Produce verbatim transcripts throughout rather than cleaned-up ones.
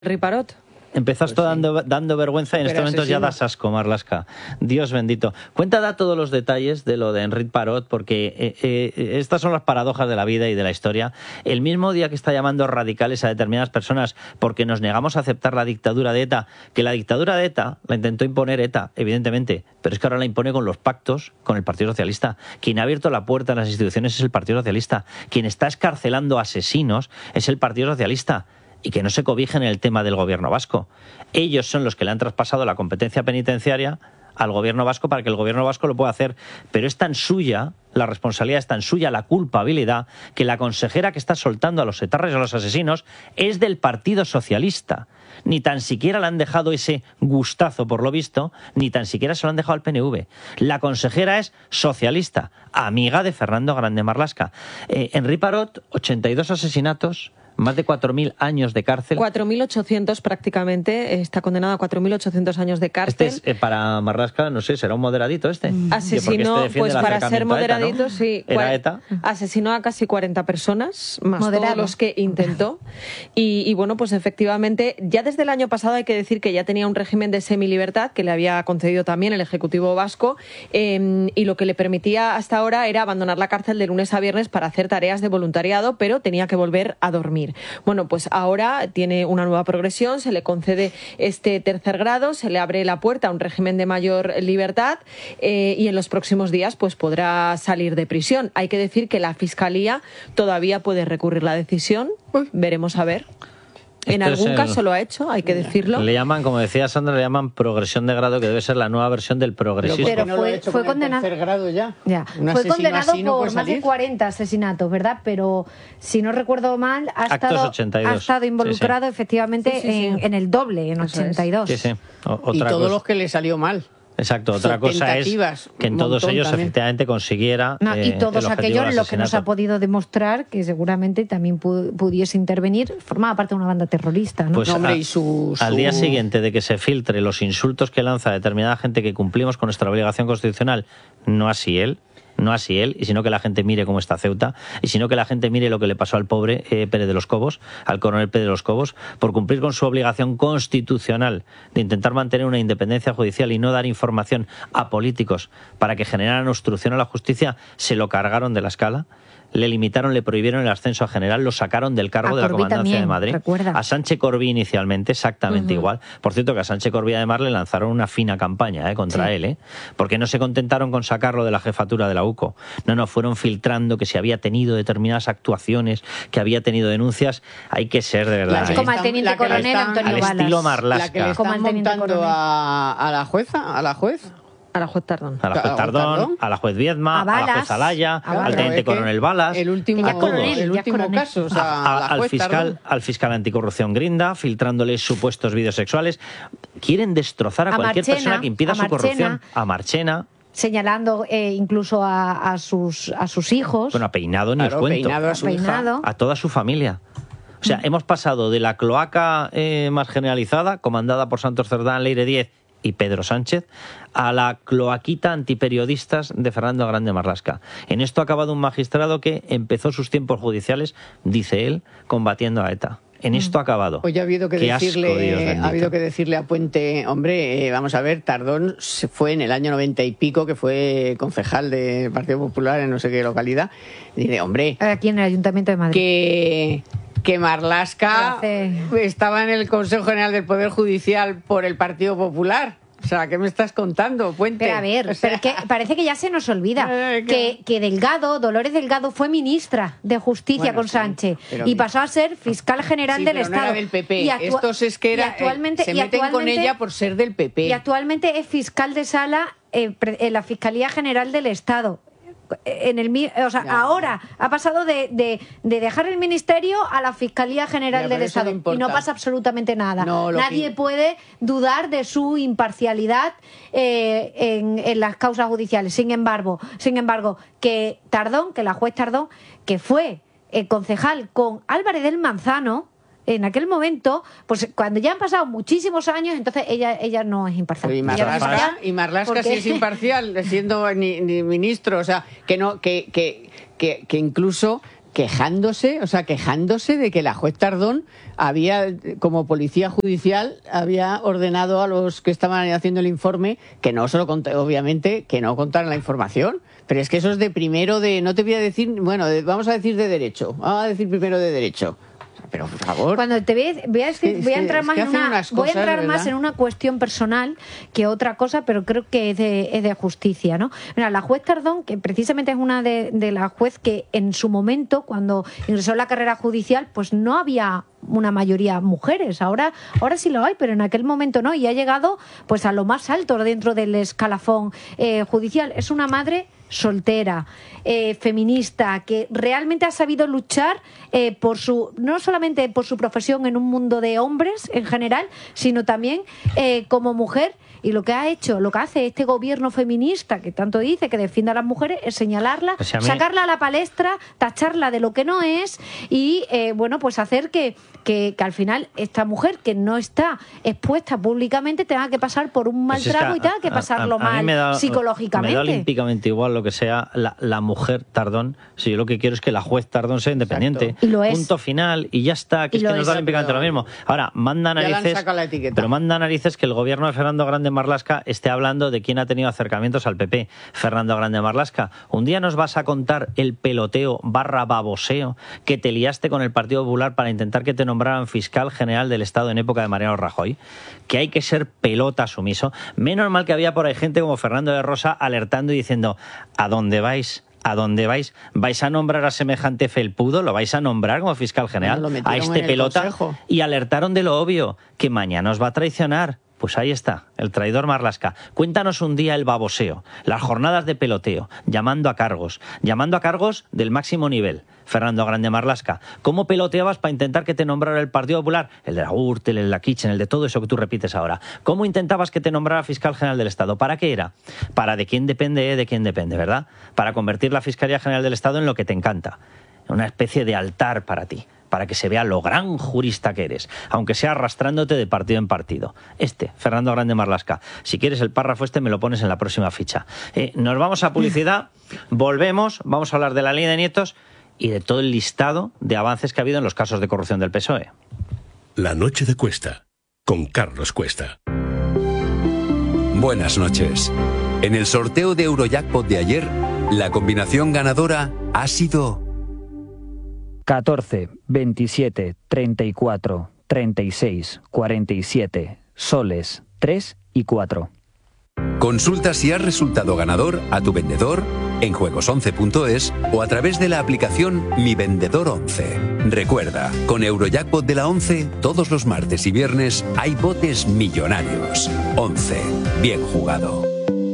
Riparot. Empezaste pues sí. dando, dando vergüenza y en estos momentos ya das asco, Marlaska. Dios bendito. Cuenta, da todos los detalles de lo de Enric Parot, porque eh, eh, estas son las paradojas de la vida y de la historia. El mismo día que está llamando radicales a determinadas personas porque nos negamos a aceptar la dictadura de ETA, que la dictadura de ETA la intentó imponer ETA, evidentemente, pero es que ahora la impone con los pactos con el Partido Socialista. Quien ha abierto la puerta a las instituciones es el Partido Socialista. Quien está escarcelando asesinos es el Partido Socialista. Y que no se cobijen en el tema del gobierno vasco. Ellos son los que le han traspasado la competencia penitenciaria al gobierno vasco para que el gobierno vasco lo pueda hacer, pero es tan suya, la responsabilidad es tan suya, la culpabilidad, que la consejera que está soltando a los etarras y a los asesinos es del Partido Socialista. Ni tan siquiera le han dejado ese gustazo, por lo visto, ni tan siquiera se lo han dejado al P N V. La consejera es socialista, amiga de Fernando Grande Marlaska. Eh, Enric Parot, ochenta y dos asesinatos, más de cuatro mil años de cárcel. cuatro mil ochocientos prácticamente, está condenado a cuatro mil ochocientos años de cárcel. Este es, eh, para Marlaska, no sé, será un moderadito este. Asesinó, este pues para ser moderadito, ETA, ¿no? Sí. ¿Era ETA? Asesinó a casi cuarenta personas, más Moderado. todos los que intentó. Y, y bueno, pues efectivamente, ya desde el año pasado hay que decir que ya tenía un régimen de semilibertad que le había concedido también el Ejecutivo Vasco, eh, y lo que le permitía hasta ahora era abandonar la cárcel de lunes a viernes para hacer tareas de voluntariado, pero tenía que volver a dormir. Bueno, pues ahora tiene una nueva progresión, se le concede este tercer grado, se le abre la puerta a un régimen de mayor libertad eh, y en los próximos días pues podrá salir de prisión. Hay que decir que la Fiscalía todavía puede recurrir la decisión, veremos a ver. En Esto algún el... caso lo ha hecho, hay que decirlo. Le llaman, como decía Sandra, le llaman progresión de grado, que debe ser la nueva versión del progresismo. Pero, no fue, lo ha hecho fue con condenado. El tercer grado ya. ya. Fue condenado no por más de cuarenta asesinatos, ¿verdad? Pero si no recuerdo mal, ha, estado, ochenta y dos. ha estado involucrado sí, sí. efectivamente sí, sí, sí. En, en el doble, en Eso ochenta y dos. Es. Sí, sí. O, otra y todos cosa. los que le salió mal. Exacto, otra cosa es que en todos ellos también. efectivamente consiguiera no, eh, y todos aquellos en los que nos ha podido demostrar que seguramente también pu pudiese intervenir, formaba parte de una banda terrorista, ¿no? Pues no, hombre, y su, su... al día siguiente de que se filtre los insultos que lanza determinada gente que cumplimos con nuestra obligación constitucional, no así él, no así él, y sino que la gente mire cómo está Ceuta, y sino que la gente mire lo que le pasó al pobre eh, Pérez de los Cobos, al coronel Pérez de los Cobos, por cumplir con su obligación constitucional de intentar mantener una independencia judicial y no dar información a políticos para que generaran obstrucción a la justicia, se lo cargaron de la escala. Le limitaron, le prohibieron el ascenso a general, lo sacaron del cargo a de la Corbí Comandancia también, de Madrid. Recuerda. A Sánchez Corbí inicialmente, exactamente uh-huh. igual. Por cierto, que a Sánchez Corbí además le lanzaron una fina campaña eh, contra sí. él, ¿eh? Porque no se contentaron con sacarlo de la jefatura de la U C O. No, no, fueron filtrando que si había tenido determinadas actuaciones, que había tenido denuncias. Hay que ser de verdad. La, ¿eh? Como el teniente coronel están, Antonio al Balas. estilo Marlaska. La que le están montando a, a la jueza, a la juez. A la juez Tardón. A la juez Tardón, a la juez Viedma, a, Balas, a la juez Alaya, a al teniente coronel Balas, el último, a todos. El último caso, o sea, a, a, la al, juez fiscal, Tardón. al fiscal anticorrupción Grinda, filtrándole supuestos vídeos sexuales. Quieren destrozar a, a cualquier Marchena, persona que impida su corrupción. A Marchena. Señalando eh, incluso a, a, sus, a sus hijos. Bueno, a Peinado ni claro, os cuento. Peinado a, su Peinado. a toda su familia. O sea, mm. hemos pasado de la cloaca eh, más generalizada, comandada por Santos Cerdán, Leire Díez y Pedro Sánchez, a la cloaquita antiperiodistas de Fernando Grande Marlaska. En esto ha acabado un magistrado que empezó sus tiempos judiciales, dice él, combatiendo a ETA. En esto ha acabado. Pues ya ha habido que Qué decirle, asco, ha habido que decirle a Puente, hombre, eh, vamos a ver, Tardón se fue en el año noventa y pico, que fue concejal del Partido Popular en no sé qué localidad. Y dice, hombre, aquí en el Ayuntamiento de Madrid. Que que Marlaska estaba en el Consejo General del Poder Judicial por el Partido Popular. O sea, ¿qué me estás contando, Puente? Pero a ver, o sea, pero que parece que ya se nos olvida eh, que, que Delgado, Dolores Delgado, fue ministra de Justicia bueno, con sí, Sánchez y pasó a ser fiscal general sí, del pero Estado. No era del P P. Y Estos es que era, actualmente, eh, se meten con ella por ser del P P. Y actualmente es fiscal de sala eh, en la Fiscalía General del Estado. En el, o sea, ya, ahora ya. ha pasado de, de, de dejar el ministerio a la Fiscalía General ya, del Estado no y no pasa absolutamente nada. No, Nadie que... puede dudar de su imparcialidad eh, en, en las causas judiciales. Sin embargo, sin embargo, que Tardón, que la juez Tardón, que fue eh, concejal con Álvarez del Manzano, en aquel momento, pues cuando ya han pasado muchísimos años, entonces ella ella no es imparcial. Y Marlaska, y Marlaska sí es imparcial, siendo ni, ni ministro, o sea, que no que, que, que, que incluso quejándose, o sea, quejándose de que la juez Tardón había, como policía judicial, había ordenado a los que estaban haciendo el informe que no solo cont- obviamente que no contaran la información, pero es que eso es de primero de, no te voy a decir, bueno, de, vamos a decir de derecho, vamos a decir primero de derecho. Pero por favor. Cuando te ve, voy a, decir, es voy a que, entrar más en una, cosas, voy a entrar ¿verdad? más en una cuestión personal que otra cosa, pero creo que es de, es de justicia, ¿no? Mira, la juez Tardón, que precisamente es una de, de las juez que en su momento, cuando ingresó en la carrera judicial, pues no había una mayoría mujeres. Ahora, ahora sí lo hay, pero en aquel momento no, y ha llegado pues a lo más alto dentro del escalafón eh, judicial. Es una madre soltera, eh, feminista, que realmente ha sabido luchar eh, por su, no solamente por su profesión en un mundo de hombres en general, sino también eh, como mujer. Y lo que ha hecho, lo que hace este gobierno feminista, que tanto dice que defiende a las mujeres, es señalarla, o sea, a mí... sacarla a la palestra, tacharla de lo que no es y, eh, bueno, pues hacer que, que, que al final esta mujer que no está expuesta públicamente tenga que pasar por un mal pues trago es que a, y tenga que pasarlo a, a, a mal me da, psicológicamente. Me da olímpicamente igual lo que sea la, la mujer Tardón. Si yo lo que quiero es que la juez Tardón sea independiente. Y lo es. Punto final y ya está, que y es que nos da olímpicamente lo mismo. Ahora, manda narices, pero manda narices que el gobierno de Fernando Grande Marlaska esté hablando de quién ha tenido acercamientos al P P. Fernando Grande Marlaska, un día nos vas a contar el peloteo barra baboseo que te liaste con el Partido Popular para intentar que te nombraran fiscal general del Estado en época de Mariano Rajoy, que hay que ser pelota sumiso. Menos mal que había por ahí gente como Fernando de Rosa alertando y diciendo, ¿a dónde vais? ¿A dónde vais? ¿Vais a nombrar a semejante felpudo? ¿Lo vais a nombrar como fiscal general? Bueno, a este pelota. Consejo. Y alertaron de lo obvio, que mañana os va a traicionar. Pues ahí está, el traidor Marlaska. Cuéntanos un día el baboseo, las jornadas de peloteo, llamando a cargos, llamando a cargos del máximo nivel. Fernando Grande Marlaska, ¿cómo peloteabas para intentar que te nombrara el Partido Popular? El de la Gürtel, el de la Kitchen, el de todo eso que tú repites ahora. ¿Cómo intentabas que te nombrara fiscal general del Estado? ¿Para qué era? Para de quién depende, de quién depende, ¿verdad? Para convertir la Fiscalía General del Estado en lo que te encanta. Una especie de altar para ti, para que se vea lo gran jurista que eres, aunque sea arrastrándote de partido en partido. Este, Fernando Grande Marlaska. Si quieres el párrafo este, me lo pones en la próxima ficha. Eh, nos vamos a publicidad, volvemos, vamos a hablar de la ley de nietos y de todo el listado de avances que ha habido en los casos de corrupción del P S O E. La noche de Cuesta, con Carlos Cuesta. Buenas noches. En el sorteo de Eurojackpot de ayer, la combinación ganadora ha sido catorce, veintisiete, treinta y cuatro, treinta y seis, cuarenta y siete, soles, tres y cuatro. Consulta si has resultado ganador a tu vendedor en juegos once punto es o a través de la aplicación Mi Vendedor once. Recuerda, con Eurojackpot de la once, todos los martes y viernes hay botes millonarios. once. Bien jugado.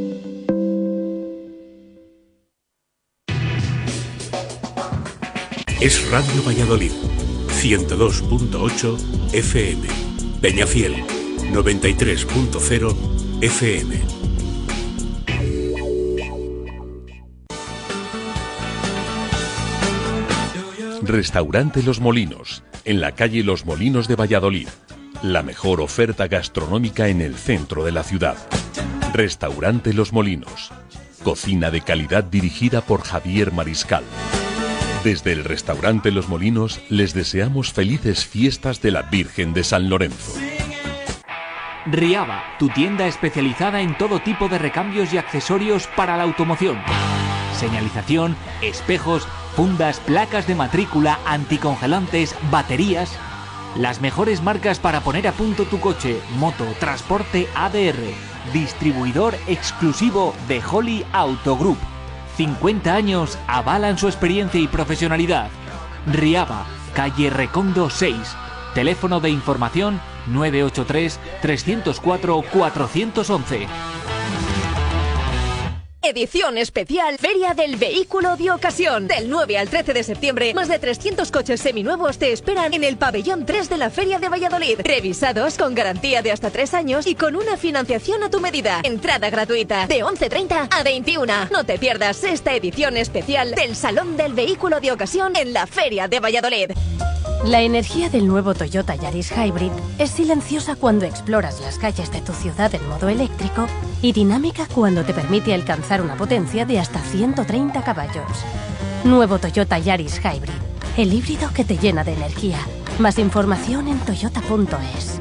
Es Radio Valladolid, ciento dos punto ocho F M. Peñafiel, noventa y tres punto cero F M. Restaurante Los Molinos, en la calle Los Molinos de Valladolid. La mejor oferta gastronómica en el centro de la ciudad. Restaurante Los Molinos. Cocina de calidad dirigida por Javier Mariscal. Desde el restaurante Los Molinos les deseamos felices fiestas de la Virgen de San Lorenzo. Riaba, tu tienda especializada en todo tipo de recambios y accesorios para la automoción. Señalización, espejos, fundas, placas de matrícula, anticongelantes, baterías. Las mejores marcas para poner a punto tu coche, moto, transporte A D R. Distribuidor exclusivo de Holly Auto Group. cincuenta años avalan su experiencia y profesionalidad. Riaba, calle Recondo seis. Teléfono de información nueve ocho tres, tres cero cuatro, cuatro uno uno. Edición especial Feria del Vehículo de Ocasión. Del nueve al trece de septiembre, más de trescientos coches seminuevos te esperan en el pabellón tres de la Feria de Valladolid. Revisados con garantía de hasta tres años y con una financiación a tu medida. Entrada gratuita de once treinta a veintiuna. No te pierdas esta edición especial del Salón del Vehículo de Ocasión en la Feria de Valladolid. La energía del nuevo Toyota Yaris Hybrid es silenciosa cuando exploras las calles de tu ciudad en modo eléctrico y dinámica cuando te permite alcanzar una potencia de hasta ciento treinta caballos. Nuevo Toyota Yaris Hybrid. el híbrido que te llena de energía. Más información en toyota punto es.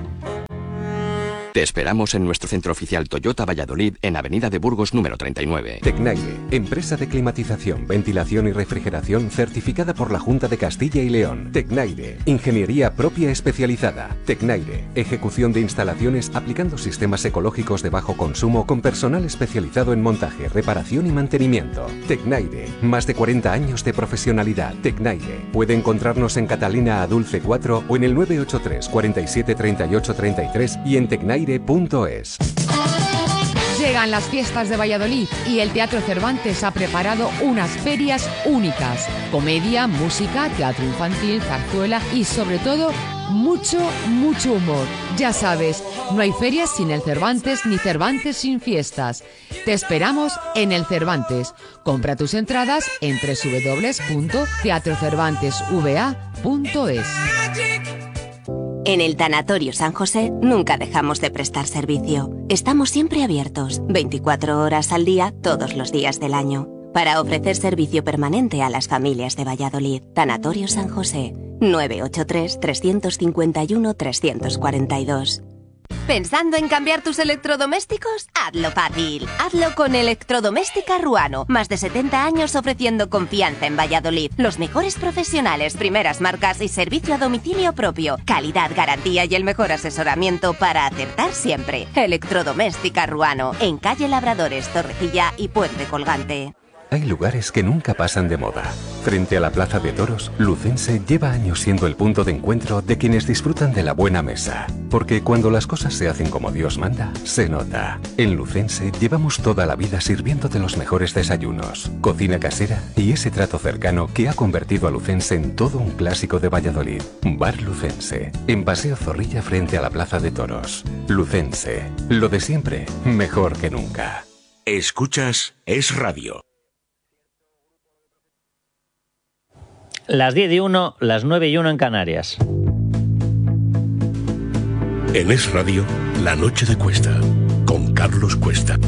Te esperamos en nuestro centro oficial Toyota Valladolid en Avenida de Burgos número treinta y nueve. Tecnaire, empresa de climatización, ventilación y refrigeración certificada por la Junta de Castilla y León. Tecnaire, ingeniería propia especializada. Tecnaire, ejecución de instalaciones aplicando sistemas ecológicos de bajo consumo con personal especializado en montaje, reparación y mantenimiento. Tecnaire, más de cuarenta años de profesionalidad. Tecnaire, puede encontrarnos en Catalina Adulce cuatro o en el nueve ocho tres, cuarenta y siete, treinta y ocho, treinta y tres y en tecnaire punto es. Llegan las fiestas de Valladolid y el Teatro Cervantes ha preparado unas ferias únicas. Comedia, música, teatro infantil, zarzuela y sobre todo mucho, mucho humor. Ya sabes, no hay ferias sin el Cervantes ni Cervantes sin fiestas. Te esperamos en el Cervantes. Compra tus entradas en doble u doble u doble u punto teatro cervantes v a punto es. En el Tanatorio San José nunca dejamos de prestar servicio. Estamos siempre abiertos, veinticuatro horas al día, todos los días del año, para ofrecer servicio permanente a las familias de Valladolid. Tanatorio San José, nueve ocho tres, tres cinco uno, tres cuatro dos. ¿Pensando en cambiar tus electrodomésticos? Hazlo fácil. Hazlo con Electrodoméstica Ruano. Más de setenta años ofreciendo confianza en Valladolid. Los mejores profesionales, primeras marcas y servicio a domicilio propio. Calidad, garantía y el mejor asesoramiento para acertar siempre. Electrodoméstica Ruano. En calle Labradores, Torrecilla y Puente Colgante. Hay lugares que nunca pasan de moda. Frente a la Plaza de Toros, Lucense lleva años siendo el punto de encuentro de quienes disfrutan de la buena mesa. Porque cuando las cosas se hacen como Dios manda, se nota. En Lucense llevamos toda la vida sirviendo de los mejores desayunos, cocina casera y ese trato cercano que ha convertido a Lucense en todo un clásico de Valladolid. Bar Lucense, en Paseo Zorrilla frente a la Plaza de Toros. Lucense, lo de siempre, mejor que nunca. Escuchas Es Radio. Las diez y uno, las nueve y uno en Canarias. En Es Radio, La Noche de Cuesta, con Carlos Cuesta.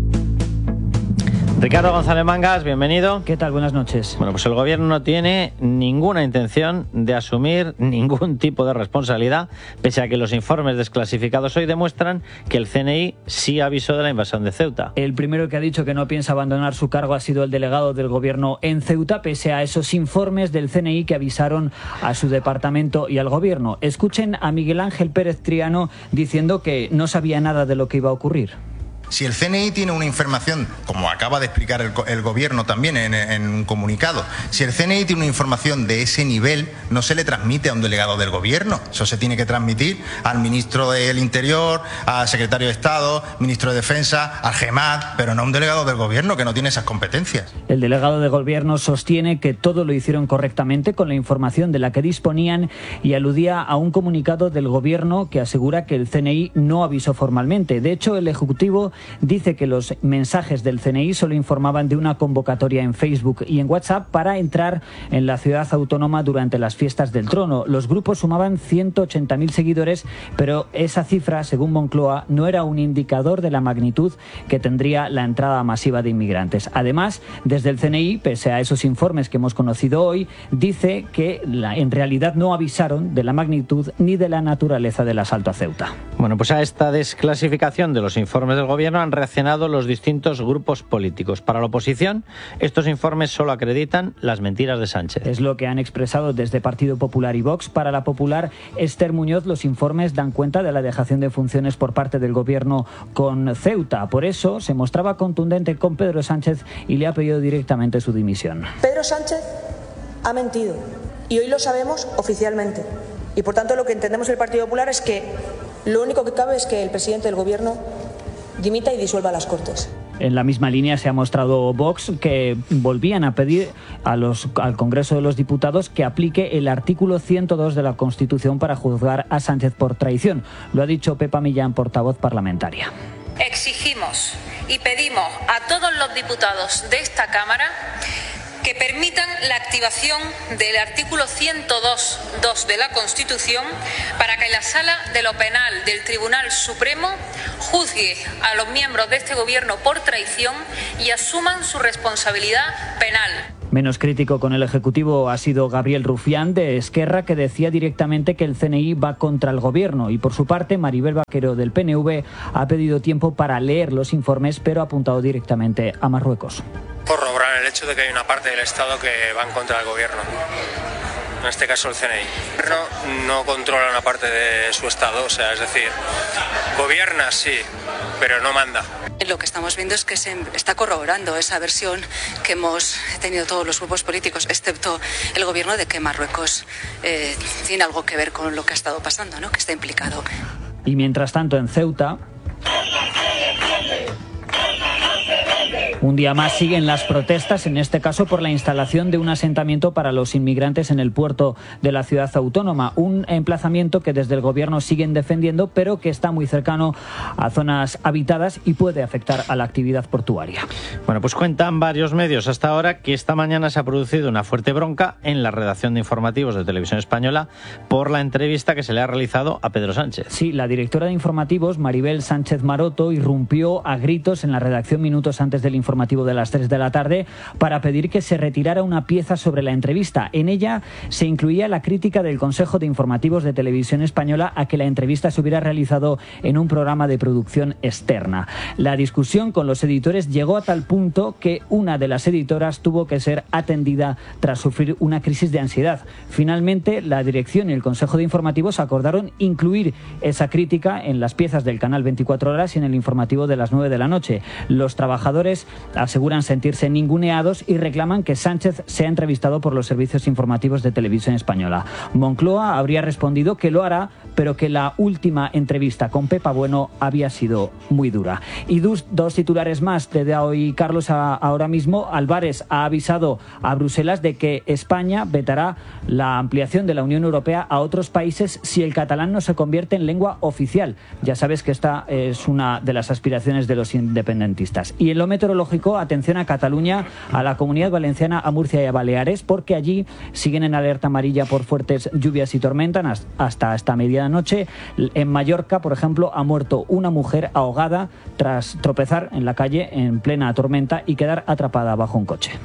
Ricardo González Mangas, bienvenido. ¿Qué tal? Buenas noches. Bueno, pues el gobierno no tiene ninguna intención de asumir ningún tipo de responsabilidad, pese a que los informes desclasificados hoy demuestran que el C N I sí avisó de la invasión de Ceuta. El primero que ha dicho que no piensa abandonar su cargo ha sido el delegado del gobierno en Ceuta, pese a esos informes del C N I que avisaron a su departamento y al gobierno. Escuchen a Miguel Ángel Pérez Triano diciendo que no sabía nada de lo que iba a ocurrir. Si el C N I tiene una información, como acaba de explicar el, el Gobierno también en, en un comunicado, si el C N I tiene una información de ese nivel, no se le transmite a un delegado del Gobierno. Eso se tiene que transmitir al Ministro del Interior, al Secretario de Estado, Ministro de Defensa, al GEMAT, pero no a un delegado del Gobierno que no tiene esas competencias. El delegado de Gobierno sostiene que todo lo hicieron correctamente con la información de la que disponían y aludía a un comunicado del Gobierno que asegura que el C N I no avisó formalmente. De hecho, el Ejecutivo dice que los mensajes del C N I solo informaban de una convocatoria en Facebook y en WhatsApp para entrar en la ciudad autónoma durante las fiestas del Trono. Los grupos sumaban ciento ochenta mil seguidores, pero esa cifra, según Moncloa, no era un indicador de la magnitud que tendría la entrada masiva de inmigrantes. Además, desde el C N I, pese a esos informes que hemos conocido hoy, dice que la, en realidad no avisaron de la magnitud ni de la naturaleza del asalto a Ceuta. Bueno, pues a esta desclasificación de los informes del gobierno han reaccionado los distintos grupos políticos. Para la oposición, estos informes solo acreditan las mentiras de Sánchez. Es lo que han expresado desde Partido Popular y Vox. Para la Popular, Esther Muñoz, los informes dan cuenta de la dejación de funciones por parte del gobierno con Ceuta. Por eso se mostraba contundente con Pedro Sánchez y le ha pedido directamente su dimisión. Pedro Sánchez ha mentido y hoy lo sabemos oficialmente. Y por tanto lo que entendemos el Partido Popular es que lo único que cabe es que el presidente del gobierno dimita y disuelva las Cortes. En la misma línea se ha mostrado Vox, que volvían a pedir a los, al Congreso de los Diputados que aplique el artículo ciento dos de la Constitución para juzgar a Sánchez por traición. Lo ha dicho Pepa Millán, portavoz parlamentaria. Exigimos y pedimos a todos los diputados de esta Cámara que permitan la activación del artículo ciento dos punto dos de la Constitución para que la Sala de lo Penal del Tribunal Supremo juzgue a los miembros de este Gobierno por traición y asuman su responsabilidad penal. Menos crítico con el Ejecutivo ha sido Gabriel Rufián de Esquerra, que decía directamente que el C N I va contra el Gobierno. Y por su parte, Maribel Vaquero del P N V ha pedido tiempo para leer los informes, pero ha apuntado directamente a Marruecos. Corroborar el hecho de que hay una parte del Estado que va en contra del Gobierno. En este caso el C N I. No, no controla una parte de su Estado, o sea, es decir, gobierna sí, pero no manda. Lo que estamos viendo es que se está corroborando esa versión que hemos tenido todos los grupos políticos, excepto el Gobierno, de que Marruecos eh, tiene algo que ver con lo que ha estado pasando, ¿no? Que está implicado. Y mientras tanto en Ceuta, un día más siguen las protestas, en este caso por la instalación de un asentamiento para los inmigrantes en el puerto de la ciudad autónoma. Un emplazamiento que desde el Gobierno siguen defendiendo, pero que está muy cercano a zonas habitadas y puede afectar a la actividad portuaria. Bueno, pues cuentan varios medios hasta ahora que esta mañana se ha producido una fuerte bronca en la redacción de informativos de Televisión Española por la entrevista que se le ha realizado a Pedro Sánchez. Sí, la directora de informativos, Maribel Sánchez Maroto, irrumpió a gritos en la redacción minutos antes del informativo de las tres de la tarde para pedir que se retirara una pieza sobre la entrevista. En ella se incluía la crítica del Consejo de Informativos de Televisión Española a que la entrevista se hubiera realizado en un programa de producción externa. La discusión con los editores llegó a tal punto que una de las editoras tuvo que ser atendida tras sufrir una crisis de ansiedad. Finalmente, la dirección y el Consejo de Informativos acordaron incluir esa crítica en las piezas del canal veinticuatro horas y en el informativo de las nueve de la noche. Los trabajadores aseguran sentirse ninguneados y reclaman que Sánchez sea entrevistado por los servicios informativos de Televisión Española. Moncloa habría respondido que lo hará, pero que la última entrevista con Pepa Bueno había sido muy dura. Y dos, dos titulares más te da hoy Carlos a, ahora mismo. Álvarez ha avisado a Bruselas de que España vetará la ampliación de la Unión Europea a otros países si el catalán no se convierte en lengua oficial. Ya sabes que esta es una de las aspiraciones de los independentistas. Y en lo meteorológico, atención a Cataluña, a la Comunidad Valenciana, a Murcia y a Baleares, porque allí siguen en alerta amarilla por fuertes lluvias y tormentas hasta esta medianoche. En Mallorca, por ejemplo, ha muerto una mujer ahogada tras tropezar en la calle en plena tormenta y quedar atrapada bajo un coche.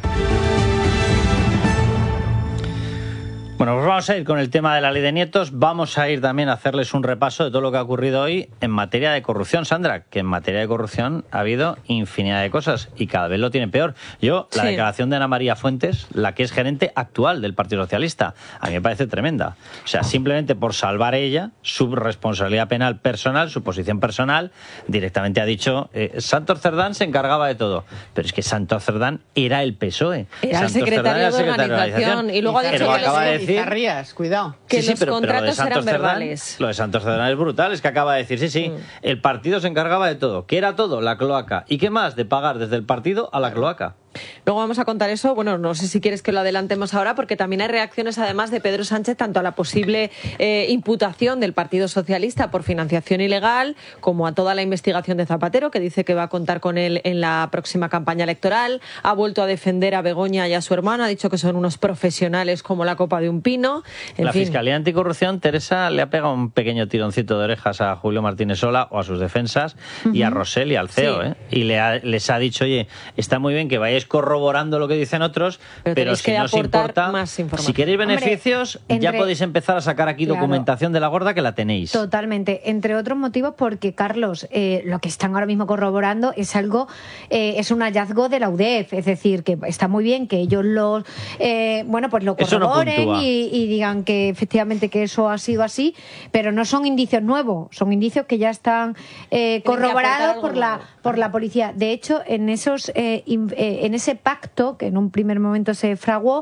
Bueno, pues vamos a ir con el tema de la ley de nietos. Vamos a ir también a hacerles un repaso de todo lo que ha ocurrido hoy en materia de corrupción, Sandra, que en materia de corrupción ha habido infinidad de cosas y cada vez lo tiene peor. Yo, la sí. declaración de Ana María Fuentes, la que es gerente actual del Partido Socialista, a mí me parece tremenda. O sea, simplemente por salvar ella, su responsabilidad penal personal, su posición personal, directamente ha dicho, eh, Santos Cerdán se encargaba de todo. Pero es que Santos Cerdán era el P S O E. Era el secretario, era secretario de organización y luego ha dicho que acaba de decir Rías, cuidado. Que sí, sí, los pero, contratos pero eran Cerdán, verbales. Lo de Santos Cerdán es brutal, es que acaba de decir, sí, sí, mm. el partido se encargaba de todo. ¿Qué era todo? La cloaca. ¿Y qué más? De pagar desde el partido a la cloaca. Luego vamos a contar eso. Bueno, no sé si quieres que lo adelantemos ahora, porque también hay reacciones, además, de Pedro Sánchez, tanto a la posible eh, imputación del Partido Socialista por financiación ilegal, como a toda la investigación de Zapatero, que dice que va a contar con él en la próxima campaña electoral. Ha vuelto a defender a Begoña y a su hermana, ha dicho que son unos profesionales como la copa de un pino. En la fin. Fiscalía Anticorrupción, Teresa, le ha pegado un pequeño tironcito de orejas a Julio Martínez Sola o a sus defensas, uh-huh. y a Rosell y al C E O, sí. ¿eh? Y le ha, les ha dicho, oye, está muy bien que vayáis corroborando lo que dicen otros, pero, pero si no os importa, más si queréis beneficios, Hombre, entre... ya podéis empezar a sacar aquí claro. documentación de la gorda, que la tenéis. Totalmente, entre otros motivos porque, Carlos, eh, lo que están ahora mismo corroborando es algo, eh, es un hallazgo de la U D E F, es decir, que está muy bien que ellos lo, eh, bueno, pues lo corroboren no y, y digan que efectivamente que eso ha sido así, pero no son indicios nuevos, son indicios que ya están eh, corroborados por la, por la policía. De hecho, en esos, eh, in, eh, en ese pacto que en un primer momento se fraguó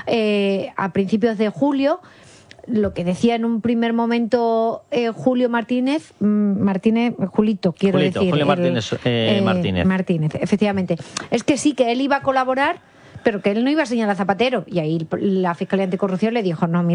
eh, a principios de julio, lo que decía en un primer momento eh, Julio Martínez, Martínez, Julito, quiero Julito, decir. Julio Martínez, el, eh, Martínez. Martínez, efectivamente. Es que sí, que él iba a colaborar, pero que él no iba a señalar a Zapatero. Y ahí la Fiscalía Anticorrupción le dijo, no, mira,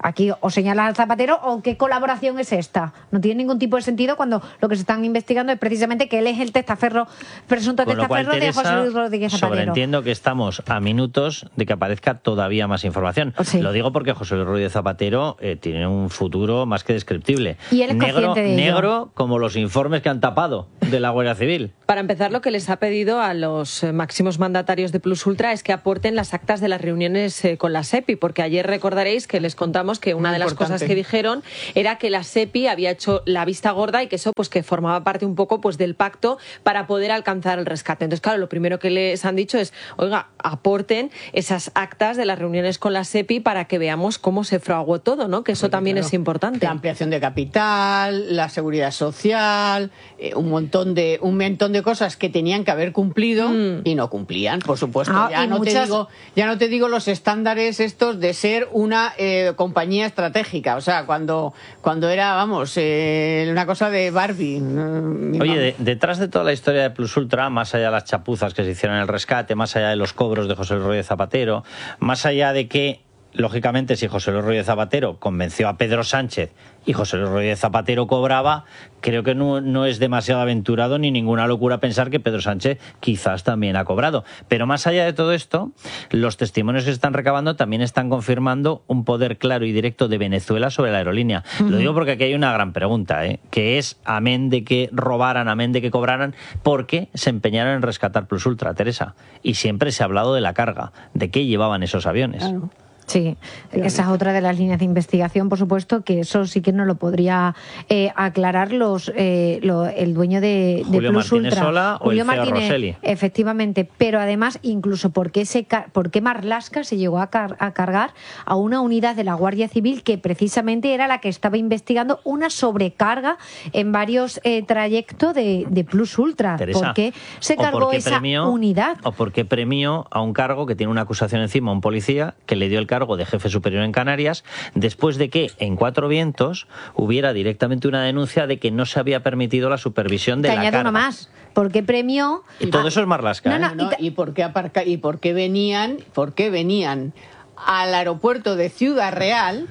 aquí o señalas al Zapatero o qué colaboración es esta. No tiene ningún tipo de sentido cuando lo que se están investigando es precisamente que él es el testaferro, presunto Con lo cual, testaferro Teresa, de José Luis Rodríguez Zapatero. Sobreentiendo que estamos a minutos de que aparezca todavía más información. Sí. Lo digo porque José Luis Rodríguez Zapatero eh, tiene un futuro más que descriptible. Y él es negro, consciente de ello. negro como los informes que han tapado de la Guardia Civil. Para empezar, lo que les ha pedido a los eh, máximos mandatarios de Plus Ultra es que aporten las actas de las reuniones eh, con la SEPI, porque ayer recordaréis que les contamos que una Muy de las importante. cosas que dijeron era que la SEPI había hecho la vista gorda y que eso pues que formaba parte un poco pues del pacto para poder alcanzar el rescate. Entonces, claro, lo primero que les han dicho es, oiga, aporten esas actas de las reuniones con la SEPI para que veamos cómo se fraguó todo, ¿no? Que eso Porque, también claro, es importante. La ampliación de capital, la seguridad social, eh, un montón de un montón de cosas que tenían que haber cumplido mm. y no cumplían, por supuesto. Ah, ya no muchas... te digo, ya no te digo los estándares estos de ser una eh, compañía estratégica, o sea, cuando cuando era, vamos, eh, una cosa de Barbie. Eh, Oye, de, detrás de toda la historia de Plus Ultra, más allá de las chapuzas que se hicieron en el rescate, más allá de los cobros de José Luis Rodríguez Zapatero, más allá de que, lógicamente, si José Luis Rodríguez Zapatero convenció a Pedro Sánchez y José Luis Rodríguez Zapatero cobraba, creo que no, no es demasiado aventurado ni ninguna locura pensar que Pedro Sánchez quizás también ha cobrado. Pero más allá de todo esto, los testimonios que se están recabando también están confirmando un poder claro y directo de Venezuela sobre la aerolínea. Uh-huh. Lo digo porque aquí hay una gran pregunta, ¿eh? Que es, amén de que robaran, amén de que cobraran, ¿por qué se empeñaron en rescatar Plus Ultra, Teresa? Y siempre se ha hablado de la carga, de qué llevaban esos aviones. Claro. Sí, esa es otra de las líneas de investigación, por supuesto, que eso sí que no lo podría eh, aclarar los eh, lo, el dueño de, de Julio Plus Martínez Ultra. Sola o Julio el C E O Martínez, Rosselli. Efectivamente, pero además, incluso por qué, se, por qué Marlaska se llegó a, car a cargar a una unidad de la Guardia Civil que precisamente era la que estaba investigando una sobrecarga en varios eh, trayectos de, de Plus Ultra. Teresa, ¿Por qué se cargó por qué esa premió, unidad? O por qué premió a un cargo que tiene una acusación encima a un policía que le dio el cargo de jefe superior en Canarias, después de que en Cuatro Vientos hubiera directamente una denuncia de que no se había permitido la supervisión de Te la añado carga. uno más. ¿Por qué premió? Y todo eso es Marlaska. No, no, ¿eh? No, ¿Y por qué aparca y por qué venían, por qué venían al aeropuerto de Ciudad Real,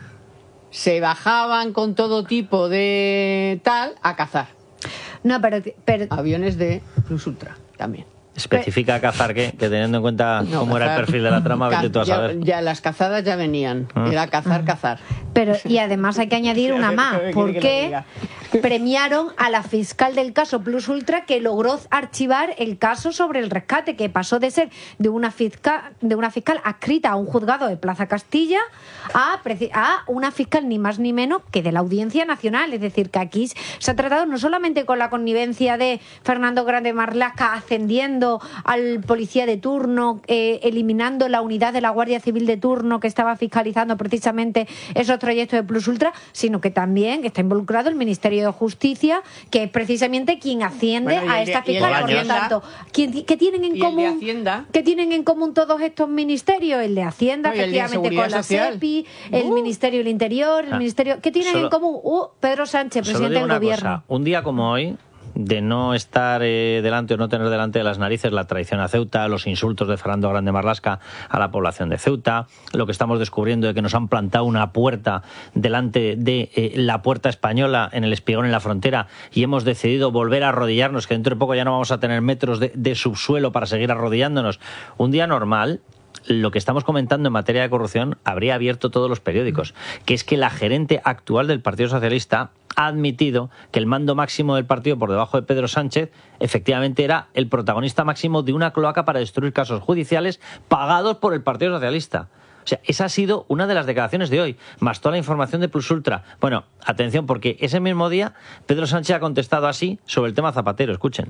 se bajaban con todo tipo de tal a cazar? No, pero, pero aviones de Plus Ultra también. Especifica cazar qué, que teniendo en cuenta No, cómo cazar, era el perfil de la trama, vete tú a ya, saber. ya las cazadas ya venían, Ah. era cazar, cazar. Pero, y además hay que añadir una más. ¿Por qué premiaron a la fiscal del caso Plus Ultra que logró archivar el caso sobre el rescate, que pasó de ser de una fiscal, de una fiscal adscrita a un juzgado de Plaza Castilla a, a una fiscal ni más ni menos que de la Audiencia Nacional? Es decir, que aquí se ha tratado no solamente con la connivencia de Fernando Grande Marlaska ascendiendo al policía de turno, eh, eliminando la unidad de la Guardia Civil de turno que estaba fiscalizando precisamente esos trayectos de Plus Ultra, sino que también está involucrado el Ministerio de Justicia, que es precisamente quien asciende Bueno, a el de- esta y el de fiscal. Por lo Hacienda. tanto, ¿quién- ¿qué tienen en Y el de común? Hacienda. ¿Qué tienen en común todos estos ministerios? El de Hacienda, No, y el de efectivamente, Seguridad con la Social. SEPI, el Uh. Ministerio del Interior, el Ah. Ministerio. ¿Qué tienen Solo- en común? Uh, Pedro Sánchez, Solo presidente digo del una gobierno. cosa, un día como hoy, de no estar eh, delante o no tener delante de las narices la traición a Ceuta, los insultos de Fernando Grande Marlaska a la población de Ceuta, lo que estamos descubriendo de que nos han plantado una puerta delante de eh, la puerta española en el espigón en la frontera y hemos decidido volver a arrodillarnos, que dentro de poco ya no vamos a tener metros de, de subsuelo para seguir arrodillándonos. Un día normal, lo que estamos comentando en materia de corrupción habría abierto todos los periódicos, que es que la gerente actual del Partido Socialista ha admitido que el mando máximo del partido por debajo de Pedro Sánchez efectivamente era el protagonista máximo de una cloaca para destruir casos judiciales pagados por el Partido Socialista. O sea, esa ha sido una de las declaraciones de hoy, más toda la información de Plus Ultra. Bueno, atención, porque ese mismo día Pedro Sánchez ha contestado así sobre el tema Zapatero. Escuchen.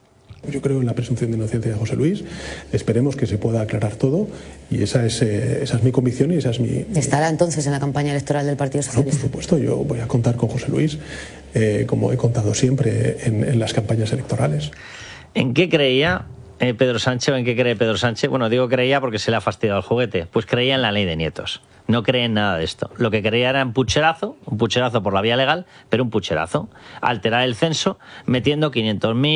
Yo creo en la presunción de inocencia de José Luis. Esperemos que se pueda aclarar todo y esa es, eh, esa es mi convicción y esa es mi... ¿Estará entonces en la campaña electoral del Partido Socialista? No, por supuesto, yo voy a contar con José Luis, eh, como he contado siempre en, en las campañas electorales. ¿En qué creía eh, Pedro Sánchez o en qué cree Pedro Sánchez? Bueno, digo creía porque se le ha fastidiado el juguete. Pues creía en la ley de nietos. No cree en nada de esto. Lo que creía era un pucherazo, un pucherazo por la vía legal, pero un pucherazo. Alterar el censo metiendo quinientos mil...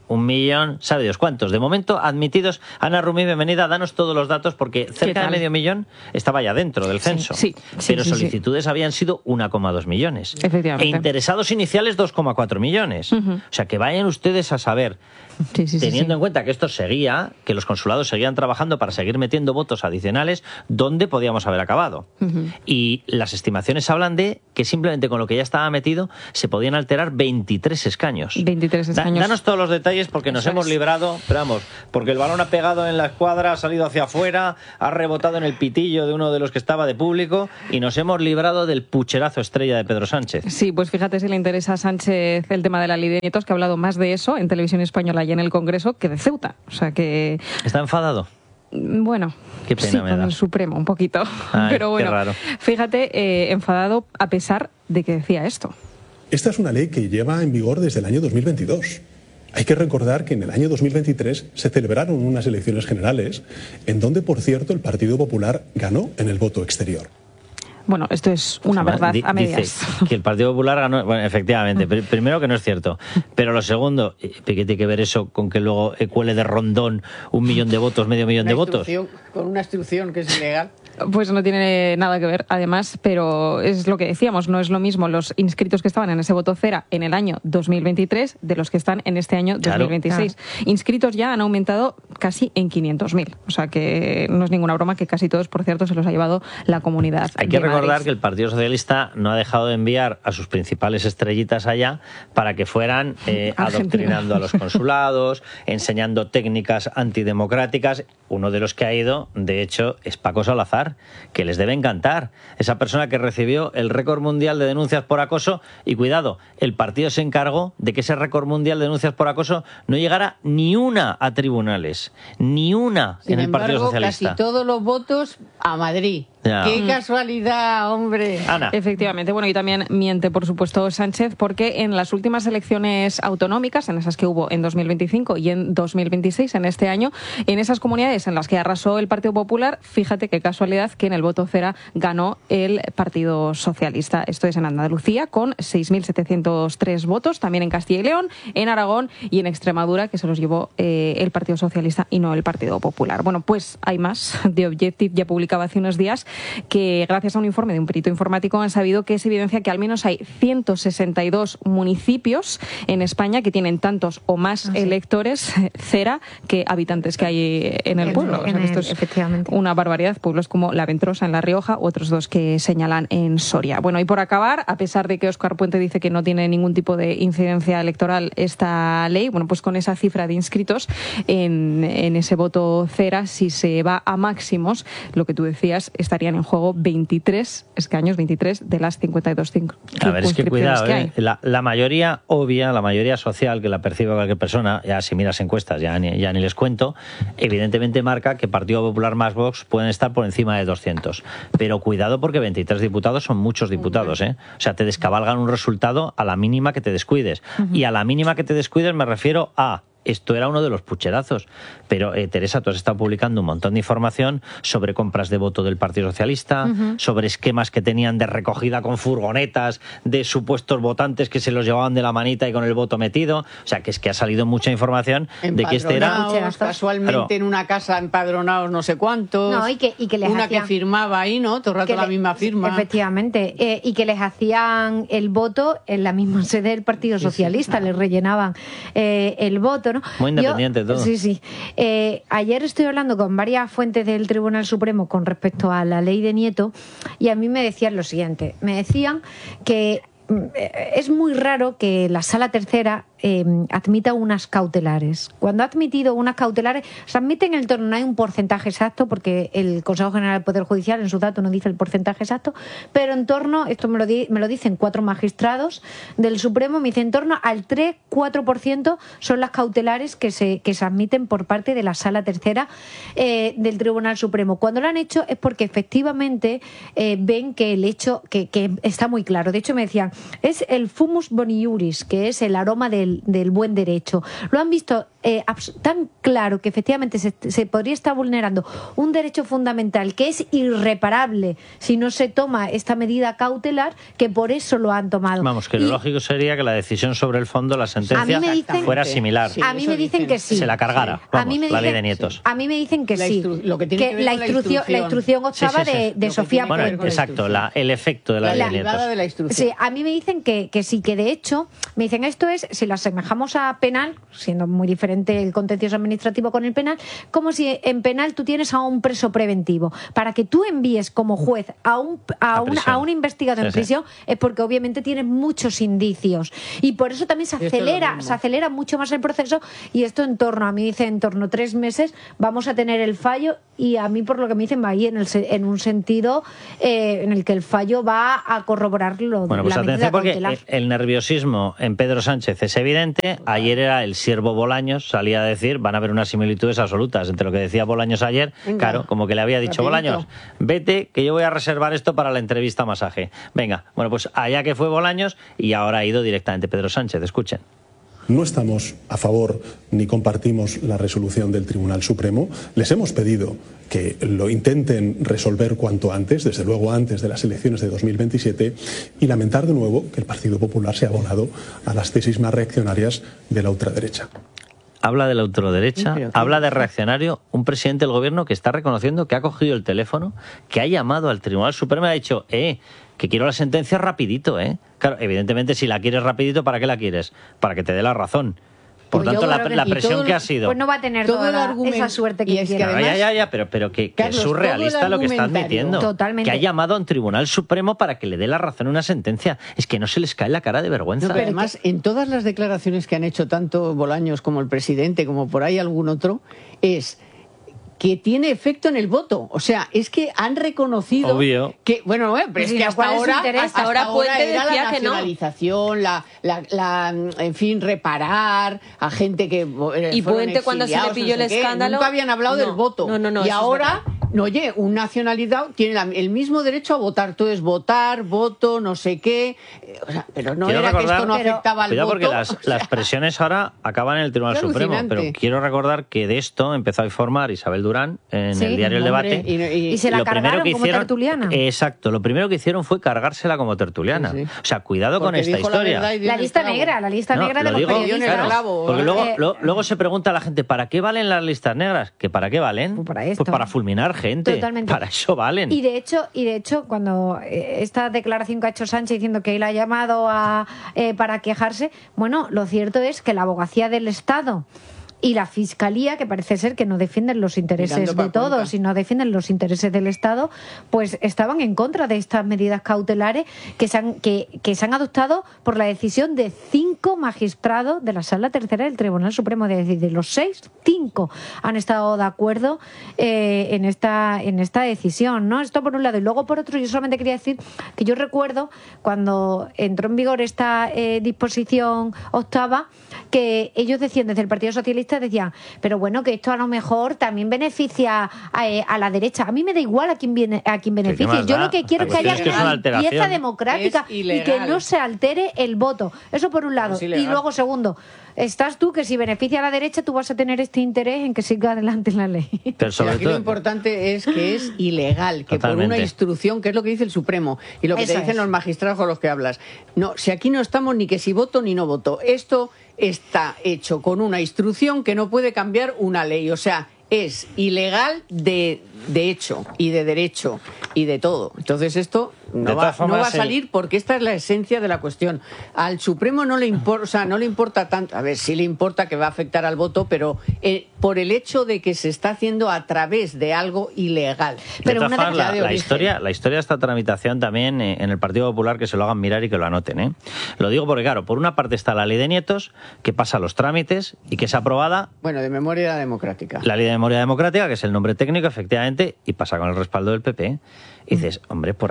un millón, sabe Dios cuántos. De momento, admitidos. Ana Rumí, bienvenida, danos todos los datos, porque cerca de medio millón estaba ya dentro del censo. Sí, sí, pero sí, solicitudes sí. habían sido uno coma dos millones. Efectivamente. E interesados iniciales dos coma cuatro millones. Uh-huh. O sea, que vayan ustedes a saber, sí, sí, teniendo sí, sí. en cuenta que esto seguía, que los consulados seguían trabajando para seguir metiendo votos adicionales, ¿dónde podíamos haber acabado? Uh-huh. Y las estimaciones hablan de que simplemente con lo que ya estaba metido se podían alterar veintitrés escaños. veintitrés escaños. Da, danos todos los detalles, porque nos Eso hemos es. librado, pero vamos, porque el balón ha pegado en la escuadra, ha salido hacia afuera, ha rebotado en el pitillo de uno de los que estaba de público y nos hemos librado del pucherazo estrella de Pedro Sánchez. Sí, pues fíjate si le interesa a Sánchez el tema de la ley de nietos, que ha hablado más de eso en Televisión Española y en el Congreso que de Ceuta. O sea que... ¿Está enfadado? Bueno, Qué pena sí, me con das. el Supremo, un poquito. Ay, pero bueno, qué raro. Fíjate, eh, enfadado a pesar de que decía esto. Esta es una ley que lleva en vigor desde el año dos mil veintidós. Hay que recordar que en el año dos mil veintitrés se celebraron unas elecciones generales en donde, por cierto, el Partido Popular ganó en el voto exterior. Bueno, esto es una verdad D- a medias. Dice que el Partido Popular ganó. Bueno, efectivamente. Pr- primero que no es cierto. Pero lo segundo, ¿qué tiene que ver eso con que luego cuele de Rondón un millón de votos, medio millón una de votos? Con una instrucción que es ilegal. Pues no tiene nada que ver, además, pero es lo que decíamos, no es lo mismo los inscritos que estaban en ese voto cera en el año dos mil veintitrés de los que están en este año dos mil veintiséis. Claro, claro. Inscritos ya han aumentado casi en quinientos mil, o sea que no es ninguna broma que casi todos, por cierto, se los ha llevado la Comunidad Hay que de recordar Madrid. que el Partido Socialista no ha dejado de enviar a sus principales estrellitas allá para que fueran eh, adoctrinando a los consulados, enseñando técnicas antidemocráticas. Uno de los que ha ido, de hecho, es Paco Salazar, que les debe encantar. Esa persona que recibió el récord mundial de denuncias por acoso, y cuidado, el partido se encargó de que ese récord mundial de denuncias por acoso no llegara ni una a tribunales, ni una Sin en el embargo, Partido Socialista. Casi todos los votos a Madrid. Ya. ¡Qué casualidad, hombre! Ana. Efectivamente. Bueno, y también miente, por supuesto, Sánchez, porque en las últimas elecciones autonómicas, en esas que hubo en dos mil veinticinco y en dos mil veintiséis, en este año, en esas comunidades en las que arrasó el Partido Popular, fíjate qué casualidad que en el voto cera ganó el Partido Socialista. Esto es en Andalucía, con seis mil setecientos tres votos, también en Castilla y León, en Aragón y en Extremadura, que se los llevó eh, el Partido Socialista y no el Partido Popular. Bueno, pues hay más. The Objective ya publicaba hace unos días que gracias a un informe de un perito informático han sabido que es evidencia que al menos hay ciento sesenta y dos municipios en España que tienen tantos o más ah, sí. electores cera que habitantes que hay en el pueblo. En o sea, el, esto es efectivamente. Una barbaridad. Pueblos como La Ventrosa en La Rioja, otros dos que señalan en Soria. Bueno, y por acabar, a pesar de que Óscar Puente dice que no tiene ningún tipo de incidencia electoral esta ley, bueno, pues con esa cifra de inscritos en, en ese voto cera, si se va a máximos, lo que tú decías, estarían en juego veintitrés escaños, veintitrés de las cincuenta y dos circunscripciones A ver, es que cuidado, que hay. ¿eh? la, la mayoría obvia, la mayoría social que la percibe cualquier persona, ya si miras encuestas, ya ni, ya ni les cuento, evidentemente marca que Partido Popular más Vox pueden estar por encima de doscientos. Pero cuidado, porque veintitrés diputados son muchos diputados, ¿eh? O sea, te descabalgan un resultado a la mínima que te descuides. Uh-huh. Y a la mínima que te descuides me refiero a... Esto era uno de los pucherazos. Pero, eh, Teresa, tú has estado publicando un montón de información sobre compras de voto del Partido Socialista, uh-huh. sobre esquemas que tenían de recogida con furgonetas de supuestos votantes que se los llevaban de la manita y con el voto metido. O sea, que es que ha salido mucha información de que este era... Casualmente claro. en una casa empadronados no sé cuántos. No, y que, y que les una hacían... que firmaba ahí, ¿no? Todo el rato la le... misma firma. Efectivamente. Eh, y que les hacían el voto en la misma sede del Partido Socialista. Sí, sí, claro. Les rellenaban eh, el voto, ¿no? Muy independiente Yo, todo. Sí, sí. Eh, ayer estoy hablando con varias fuentes del Tribunal Supremo con respecto a la ley de Nieto y a mí me decían lo siguiente. Me decían que es muy raro que la Sala Tercera eh, admita unas cautelares. Cuando ha admitido unas cautelares, se admiten en torno, no hay un porcentaje exacto, porque el Consejo General del Poder Judicial en sus datos no dice el porcentaje exacto, pero en torno, esto me lo, di, me lo dicen cuatro magistrados del Supremo, me dicen en torno al tres a cuatro por ciento son las cautelares que se, que se admiten por parte de la Sala Tercera eh, del Tribunal Supremo. Cuando lo han hecho es porque efectivamente eh, ven que el hecho que, que está muy claro. De hecho me decían, es el fumus boni iuris, que es el aroma del, del buen derecho. Lo han visto eh, tan claro que efectivamente se, se podría estar vulnerando un derecho fundamental que es irreparable si no se toma esta medida cautelar, que por eso lo han tomado. Vamos, que y, lo lógico sería que la decisión sobre el fondo, la sentencia, dicen, fuera similar. Sí, a mí me dicen, dicen que sí. Se la cargara, sí. Vamos, a mí me la dicen, ley de Nietos. Sí. A mí me dicen que la sí. Lo que tiene que, que ver la, con instrucción, la instrucción. la instrucción octava sí, sí, sí. de, de Sofía bueno, Puente. Exacto, la, el efecto de la, la ley de Nietos. De la instrucción. Sí, a mí me dicen que, que sí, que de hecho, me dicen esto es, si lo asemejamos a penal, siendo muy diferente el contencioso administrativo con el penal, como si en penal tú tienes a un preso preventivo. Para que tú envíes como juez a un, a un, a un investigado sí, en prisión sí. es porque obviamente tienes muchos indicios. Y por eso también se acelera, se acelera mucho más el proceso, y esto en torno, a mí dice en torno a tres meses vamos a tener el fallo, y a mí por lo que me dicen va ahí en, el, en un sentido eh, en el que el fallo va a corroborar lo bueno, pues la atención porque cautelar. El nerviosismo en Pedro Sánchez es evidente. Ayer era el siervo Bolaños, salía a decir, van a haber unas similitudes absolutas entre lo que decía Bolaños ayer, venga, claro, como que le había dicho, rapidito. Bolaños, vete que yo voy a reservar esto para la entrevista masaje. Venga, bueno, pues allá que fue Bolaños, y ahora ha ido directamente Pedro Sánchez, escuchen. No estamos a favor ni compartimos la resolución del Tribunal Supremo. Les hemos pedido que lo intenten resolver cuanto antes, desde luego antes de las elecciones de dos mil veintisiete, y lamentar de nuevo que el Partido Popular se ha abonado a las tesis más reaccionarias de la ultraderecha. Habla de la ultraderecha, sí, habla de reaccionario, un presidente del gobierno que está reconociendo que ha cogido el teléfono, que ha llamado al Tribunal Supremo y ha dicho, eh, que quiero la sentencia rapidito, eh. Claro, evidentemente si la quieres rapidito, ¿para qué la quieres? Para que te dé la razón. Por pues tanto, la, que la presión todo, que ha sido... Pues no va a tener toda la, esa suerte que, es quiere. Que además, ya, ya, ya, pero, pero que, Carlos, que es surrealista lo que está admitiendo. Totalmente. Que ha llamado a un Tribunal Supremo para que le dé la razón a una sentencia. Es que no se les cae la cara de vergüenza. No, pero además, en todas las declaraciones que han hecho tanto Bolaños como el presidente, como por ahí algún otro, es... que tiene efecto en el voto. O sea, es que han reconocido Obvio. que, bueno, bueno pero es que hasta ahora, hasta ahora, ahora Puente era decía la nacionalización, que no. la, la, la, en fin, reparar a gente que eh, y Puente cuando se le pilló no el escándalo... Nunca habían hablado no, del voto. No, no, no, y ahora... No, oye, un nacionalidad tiene la, el mismo derecho a votar. Tú es votar, voto, no sé qué. O sea, pero no quiero era recordar, que esto no pero, afectaba al cuidado voto. Porque las, o sea, las presiones ahora acaban en el Tribunal Supremo. Pero quiero recordar que de esto empezó a informar Isabel Durán en sí, el diario El hombre, Debate. Y, y, y se la lo cargaron que como hicieron, tertuliana. Exacto, lo primero que hicieron fue cargársela como tertuliana. Sí, sí. O sea, cuidado porque con esta historia. La, la lista negra, la lista no, negra de los digo, periodistas. Claro, porque luego, eh, lo, luego se pregunta a la gente, ¿para qué valen las listas negras? ¿Que para qué valen? Pues para esto. Pues para fulminar gente. Totalmente. Para eso valen. Y de hecho, y de hecho, cuando eh, esta declaración que ha hecho Sánchez diciendo que él ha llamado a, eh, para quejarse, bueno, lo cierto es que la abogacía del Estado y la Fiscalía, que parece ser que no defienden los intereses de todos y no defienden los intereses del Estado, pues estaban en contra de estas medidas cautelares que se han, que, que se han adoptado por la decisión de cinco magistrados de la Sala Tercera del Tribunal Supremo. Es decir, de los seis, cinco han estado de acuerdo eh, en esta en esta decisión, ¿no? Esto por un lado. Y luego por otro, yo solamente quería decir que yo recuerdo cuando entró en vigor esta eh, disposición octava, que ellos decían desde el Partido Socialista, decían, pero bueno, que esto a lo mejor también beneficia a, a la derecha. A mí me da igual a quién viene, a quién beneficia. Yo lo que quiero es que haya una limpieza democrática y que no se altere el voto. Eso por un lado. Y luego, segundo, estás tú que si beneficia a la derecha tú vas a tener este interés en que siga adelante la ley. Pero sobre aquí todo, lo importante es que es ilegal, que totalmente. Por una instrucción, que es lo que dice el Supremo y lo que Eso te dicen es. Los magistrados con los que hablas. No, si aquí no estamos ni que si voto ni no voto. Esto está hecho con una instrucción que no puede cambiar una ley. O sea, es ilegal de, de hecho y de derecho y de todo. Entonces esto no va, no va a salir el... porque esta es la esencia de la cuestión. Al Supremo no le importa, o sea, no le importa tanto, a ver, sí le importa que va a afectar al voto, pero eh, por el hecho de que se está haciendo a través de algo ilegal. Pero una formas, la, de la historia, la historia de esta tramitación también eh, en el Partido Popular, que se lo hagan mirar y que lo anoten, ¿eh? Lo digo porque, claro, por una parte está la ley de Nietos, que pasa los trámites y que es aprobada. Bueno, de memoria democrática. La ley de memoria democrática, que es el nombre técnico, efectivamente, y pasa con el respaldo del P P. Y dices, hombre, por amor es de que, Dios.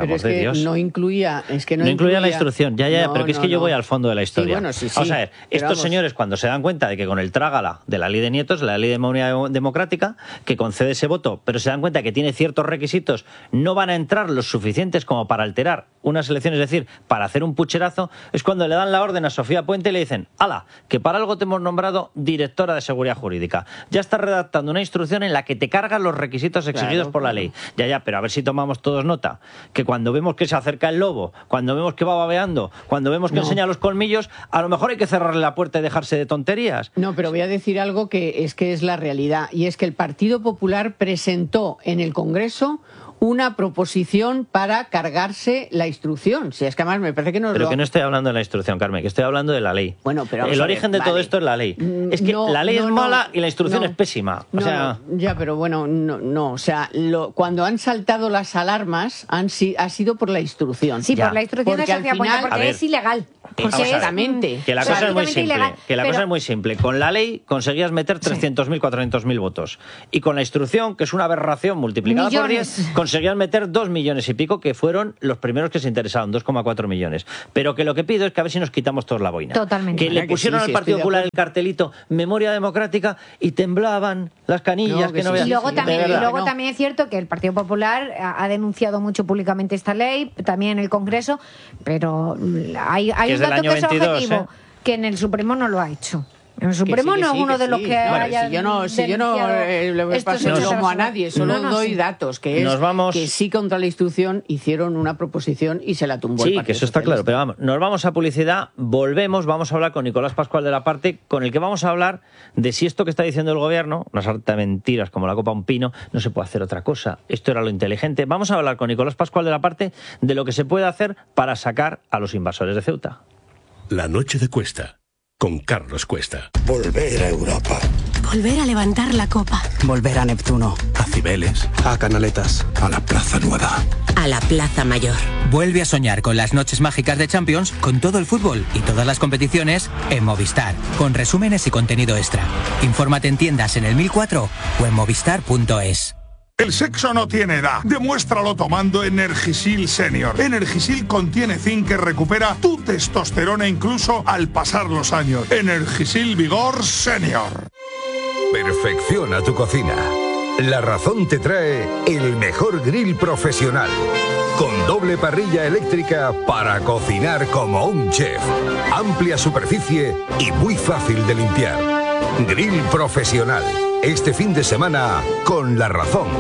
Dios. no incluía, es que no, no incluía, incluía la instrucción, ya, ya, no, pero que es que no, yo no. voy al fondo de la historia. Sí, bueno, sí, sí. Vamos a ver, estos vamos. señores cuando se dan cuenta de que con el trágala de la ley de nietos, la ley de memoria democrática, que concede ese voto, pero se dan cuenta que tiene ciertos requisitos, no van a entrar los suficientes como para alterar unas elecciones, es decir, para hacer un pucherazo, es cuando le dan la orden a Sofía Puente y le dicen, ala, que para algo te hemos nombrado directora de Seguridad Jurídica. Ya estás redactando una instrucción en la que te cargan los requisitos exigidos Claro, por la claro. ley. Ya, ya, pero a ver si tomamos todos nota, que cuando vemos que se acerca el lobo, cuando vemos que va babeando, cuando vemos que No. enseña los colmillos, a lo mejor hay que cerrarle la puerta y dejarse de tonterías. No, pero voy a decir algo que es que es la realidad, y es que el Partido Popular presentó en el Congreso una proposición para cargarse la instrucción. Si es que además me parece que no Pero lo... que no estoy hablando de la instrucción, Carmen, que estoy hablando de la ley. Bueno, pero vamos el a origen ver, de todo vale. esto es la ley. Es que No, la ley no, es no, mala y la instrucción no. es pésima. O No, sea, no, ya, pero bueno, no, no o sea, lo, cuando han saltado las alarmas han si, ha sido por la instrucción. Sí, Ya. por la instrucción Porque de al Sofía Puente, final- A porque ver. es ilegal. Porque Vamos a ver. es, Exactamente. que la o sea, cosa es muy absolutamente simple. ilegal, Que la pero- cosa es muy simple. Con la ley conseguías meter trescientos mil, cuatrocientos mil votos. Y con la instrucción, que es una aberración multiplicada Millones. por diez, conseguías meter dos millones y pico, que fueron los primeros que se interesaron, dos coma cuatro millones. Pero que lo que pido es que a ver si nos quitamos todos la boina. Totalmente. Que le Venga, que pusieron sí, al sí, Partido estoy de Popular acuerdo. el cartelito Memoria Democrática y temblaban las canillas. No, que que no sí, veas. Y luego, sí, también, de y verdad. luego No. también es cierto que el Partido Popular ha ha denunciado mucho públicamente esta ley, también en el Congreso, pero hay, hay Que un es del dato año que es veintidós, objetivo, ¿eh? que en el Supremo no lo ha hecho. En el Supremo sí, que no sí, es uno que de los sí. que Bueno, haya si yo no, si yo no denunciado eh, le estos paso el hechos lomo a absurdos. nadie, solo No, no, doy sí. datos, que es Nos vamos- que sí contra la instrucción hicieron una proposición y se la tumbó el Sí, Partido que eso está claro, Socialista. pero vamos, nos vamos a publicidad, volvemos, vamos a hablar con Nicolás Pascual de la Parte, con el que vamos a hablar de si esto que está diciendo el gobierno, una sarta de mentiras como la copa a un pino, no se puede hacer otra cosa, esto era lo inteligente. Vamos a hablar con Nicolás Pascual de la Parte de lo que se puede hacer para sacar a los invasores de Ceuta. La noche de Cuesta, con Carlos Cuesta. Volver a Europa. Volver a levantar la copa. Volver a Neptuno. A Cibeles. A Canaletas. A la Plaza Nueva. A la Plaza Mayor. Vuelve a soñar con las noches mágicas de Champions, con todo el fútbol y todas las competiciones en Movistar, con resúmenes y contenido extra. Infórmate en tiendas en el mil cuatro o en movistar punto es. El sexo no tiene edad. Demuéstralo tomando Energisil Senior. Energisil contiene zinc que recupera tu testosterona incluso al pasar los años. Energisil Vigor Senior. Perfecciona tu cocina. La Razón te trae el mejor grill profesional. Con doble parrilla eléctrica para cocinar como un chef. Amplia superficie y muy fácil de limpiar. Grill profesional. Este fin de semana con La Razón.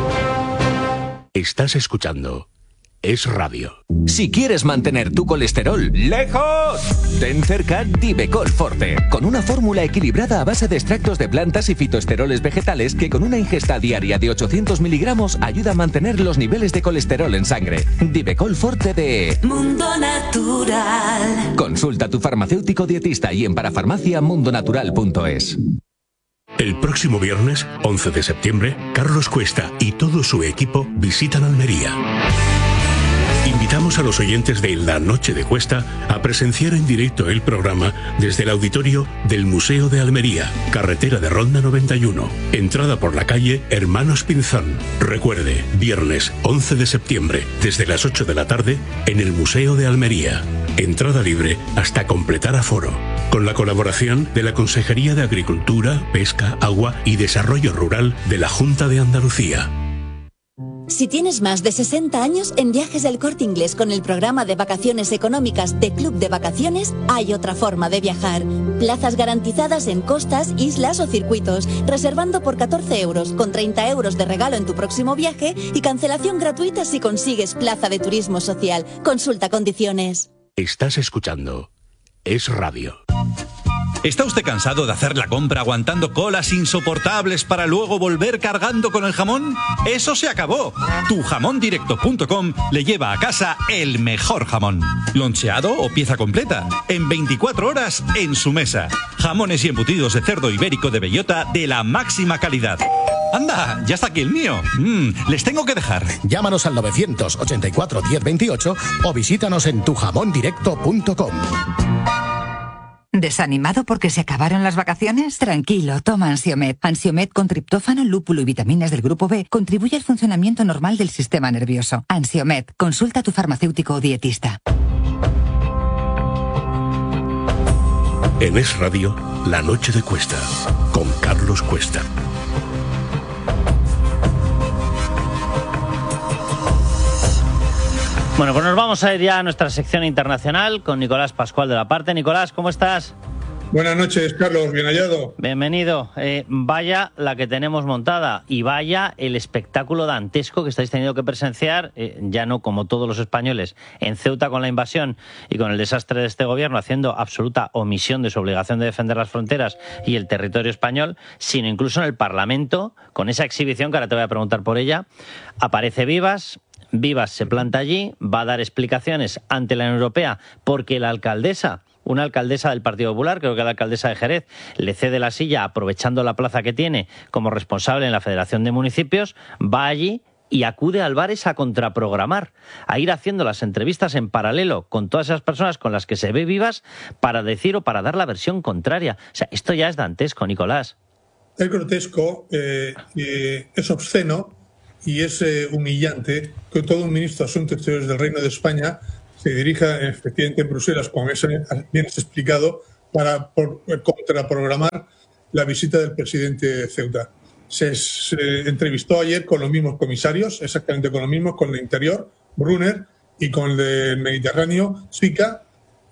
Estás escuchando Es Radio. Si quieres mantener tu colesterol lejos, ten cerca Divecol Forte, con una fórmula equilibrada a base de extractos de plantas y fitoesteroles vegetales que con una ingesta diaria de ochocientos miligramos ayuda a mantener los niveles de colesterol en sangre. Divecol Forte de Mundo Natural. Consulta a tu farmacéutico dietista y en parafarmacia mundonatural punto es. El próximo viernes, once de septiembre, Carlos Cuesta y todo su equipo visitan Almería. Invitamos a los oyentes de La Noche de Cuesta a presenciar en directo el programa desde el auditorio del Museo de Almería, carretera de Ronda noventa y uno, entrada por la calle Hermanos Pinzón. Recuerde, viernes once de septiembre, desde las ocho de la tarde, en el Museo de Almería. Entrada libre hasta completar aforo. Con la colaboración de la Consejería de Agricultura, Pesca, Agua y Desarrollo Rural de la Junta de Andalucía. Si tienes más de sesenta años, en Viajes del Corte Inglés con el programa de vacaciones económicas de Club de Vacaciones, hay otra forma de viajar. Plazas garantizadas en costas, islas o circuitos, reservando por catorce euros, con treinta euros de regalo en tu próximo viaje y cancelación gratuita si consigues plaza de turismo social. Consulta condiciones. Estás escuchando Es Radio. ¿Está usted cansado de hacer la compra aguantando colas insoportables para luego volver cargando con el jamón? ¡Eso se acabó! tu jamón directo punto com le lleva a casa el mejor jamón. Loncheado o pieza completa. En veinticuatro horas en su mesa. Jamones y embutidos de cerdo ibérico de bellota de la máxima calidad. ¡Anda! ¡Ya está aquí el mío! Mm, les tengo que dejar. Llámanos al novecientos ochenta y cuatro diez veintiocho o visítanos en tu jamón directo punto com. ¿Desanimado porque se acabaron las vacaciones? Tranquilo, toma Ansiomed. Ansiomed con triptófano, lúpulo y vitaminas del grupo B contribuye al funcionamiento normal del sistema nervioso. Ansiomed, consulta a tu farmacéutico o dietista. En Es Radio, La Noche de Cuesta, con Carlos Cuesta. Bueno, pues nos vamos a ir ya a nuestra sección internacional con Nicolás Pascual de la Parte. Nicolás, ¿cómo estás? Buenas noches, Carlos, bien hallado. Bienvenido. Eh, vaya la que tenemos montada y vaya el espectáculo dantesco que estáis teniendo que presenciar, eh, ya no como todos los españoles, en Ceuta con la invasión y con el desastre de este gobierno, haciendo absoluta omisión de su obligación de defender las fronteras y el territorio español, sino incluso en el Parlamento, con esa exhibición que ahora te voy a preguntar por ella. Aparece Vivas. Vivas se planta allí, va a dar explicaciones ante la Unión Europea porque la alcaldesa, una alcaldesa del Partido Popular, creo que la alcaldesa de Jerez, le cede la silla aprovechando la plaza que tiene como responsable en la Federación de Municipios, va allí y acude a Álvarez a contraprogramar, a ir haciendo las entrevistas en paralelo con todas esas personas con las que se ve Vivas para decir o para dar la versión contraria. O sea, esto ya es dantesco, Nicolás. Es grotesco, eh, eh, es obsceno y es eh, humillante que todo un ministro de Asuntos Exteriores del Reino de España se dirija efectivamente en Bruselas, como bien has explicado, para por, contraprogramar la visita del presidente de Ceuta. Se, se entrevistó ayer con los mismos comisarios, exactamente con los mismos, con el Interior, Brunner, y con el del Mediterráneo, Zwica,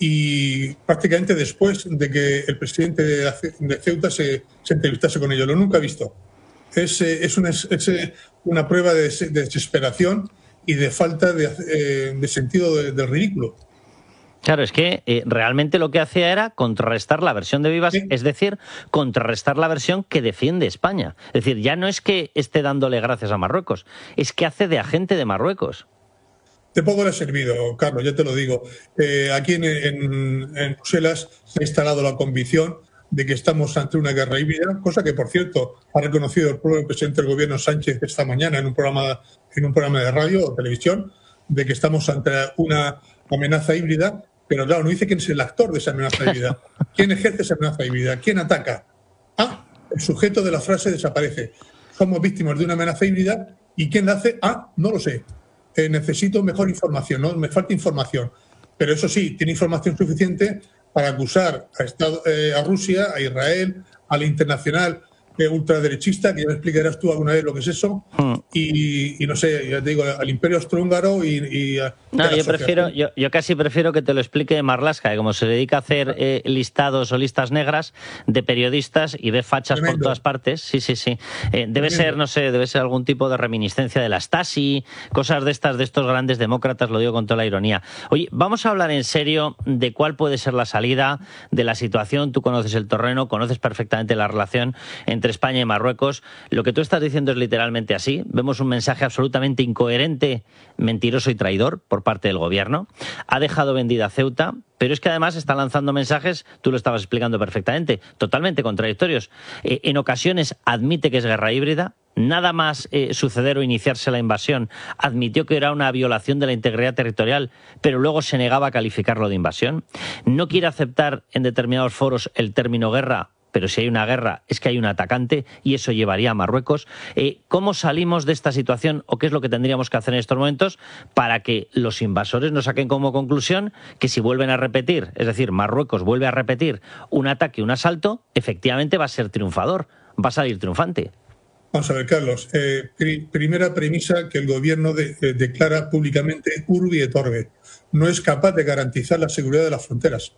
y prácticamente después de que el presidente de Ceuta se, se entrevistase con ellos. Lo nunca he visto. Es, es, una, es una prueba de, de desesperación y de falta de, eh, de sentido del de ridículo. Claro, es que eh, realmente lo que hacía era contrarrestar la versión de Vivas, sí. Es decir, contrarrestar la versión que defiende España. Es decir, ya no es que esté dándole gracias a Marruecos, es que hace de agente de Marruecos. De poco le ha servido, Carlos, ya te lo digo. Eh, aquí en, en, en Bruselas se ha instalado la convicción de que estamos ante una guerra híbrida, cosa que, por cierto, ha reconocido el propio presidente del gobierno Sánchez esta mañana en un programa, en un programa de radio o televisión, de que estamos ante una amenaza híbrida, pero claro, no dice quién es el actor de esa amenaza híbrida, quién ejerce esa amenaza híbrida, quién ataca. Ah, el sujeto de la frase desaparece. Somos víctimas de una amenaza híbrida y quién la hace, ah, no lo sé. Eh, necesito mejor información, ¿no? Me falta información. Pero eso sí, tiene información suficiente para acusar a, Estado, eh, a Rusia, a Israel, a la internacional eh, ultraderechista, que ya me explicarás tú alguna vez lo que es eso, hmm. y, y no sé, ya te digo, al Imperio Austrohúngaro y, y a, no, yo prefiero, yo, yo casi prefiero que te lo explique Marlaska, que como se dedica a hacer eh, listados o listas negras de periodistas y ve fachas Tremendo. Por todas partes, sí, sí, sí. Eh, debe Tremendo. ser, no sé, debe ser algún tipo de reminiscencia de la Stasi, cosas de estas de estos grandes demócratas, lo digo con toda la ironía. Oye, vamos a hablar en serio de cuál puede ser la salida de la situación. Tú conoces el terreno, conoces perfectamente la relación entre España y Marruecos. Lo que tú estás diciendo es literalmente así. Vemos un mensaje absolutamente incoherente, mentiroso y traidor por parte del gobierno. Ha dejado vendida Ceuta, pero es que además está lanzando mensajes, tú lo estabas explicando perfectamente, totalmente contradictorios. Eh, en ocasiones admite que es guerra híbrida, nada más eh, suceder o iniciarse la invasión, admitió que era una violación de la integridad territorial, pero luego se negaba a calificarlo de invasión. No quiere aceptar en determinados foros el término guerra, pero si hay una guerra es que hay un atacante y eso llevaría a Marruecos. Eh, ¿Cómo salimos de esta situación o qué es lo que tendríamos que hacer en estos momentos para que los invasores nos saquen como conclusión que si vuelven a repetir, es decir, Marruecos vuelve a repetir un ataque, un asalto, efectivamente va a ser triunfador, va a salir triunfante? Vamos a ver, Carlos. Eh, pri- primera premisa que el gobierno de, eh, declara públicamente urbi et orbi. No es capaz de garantizar la seguridad de las fronteras.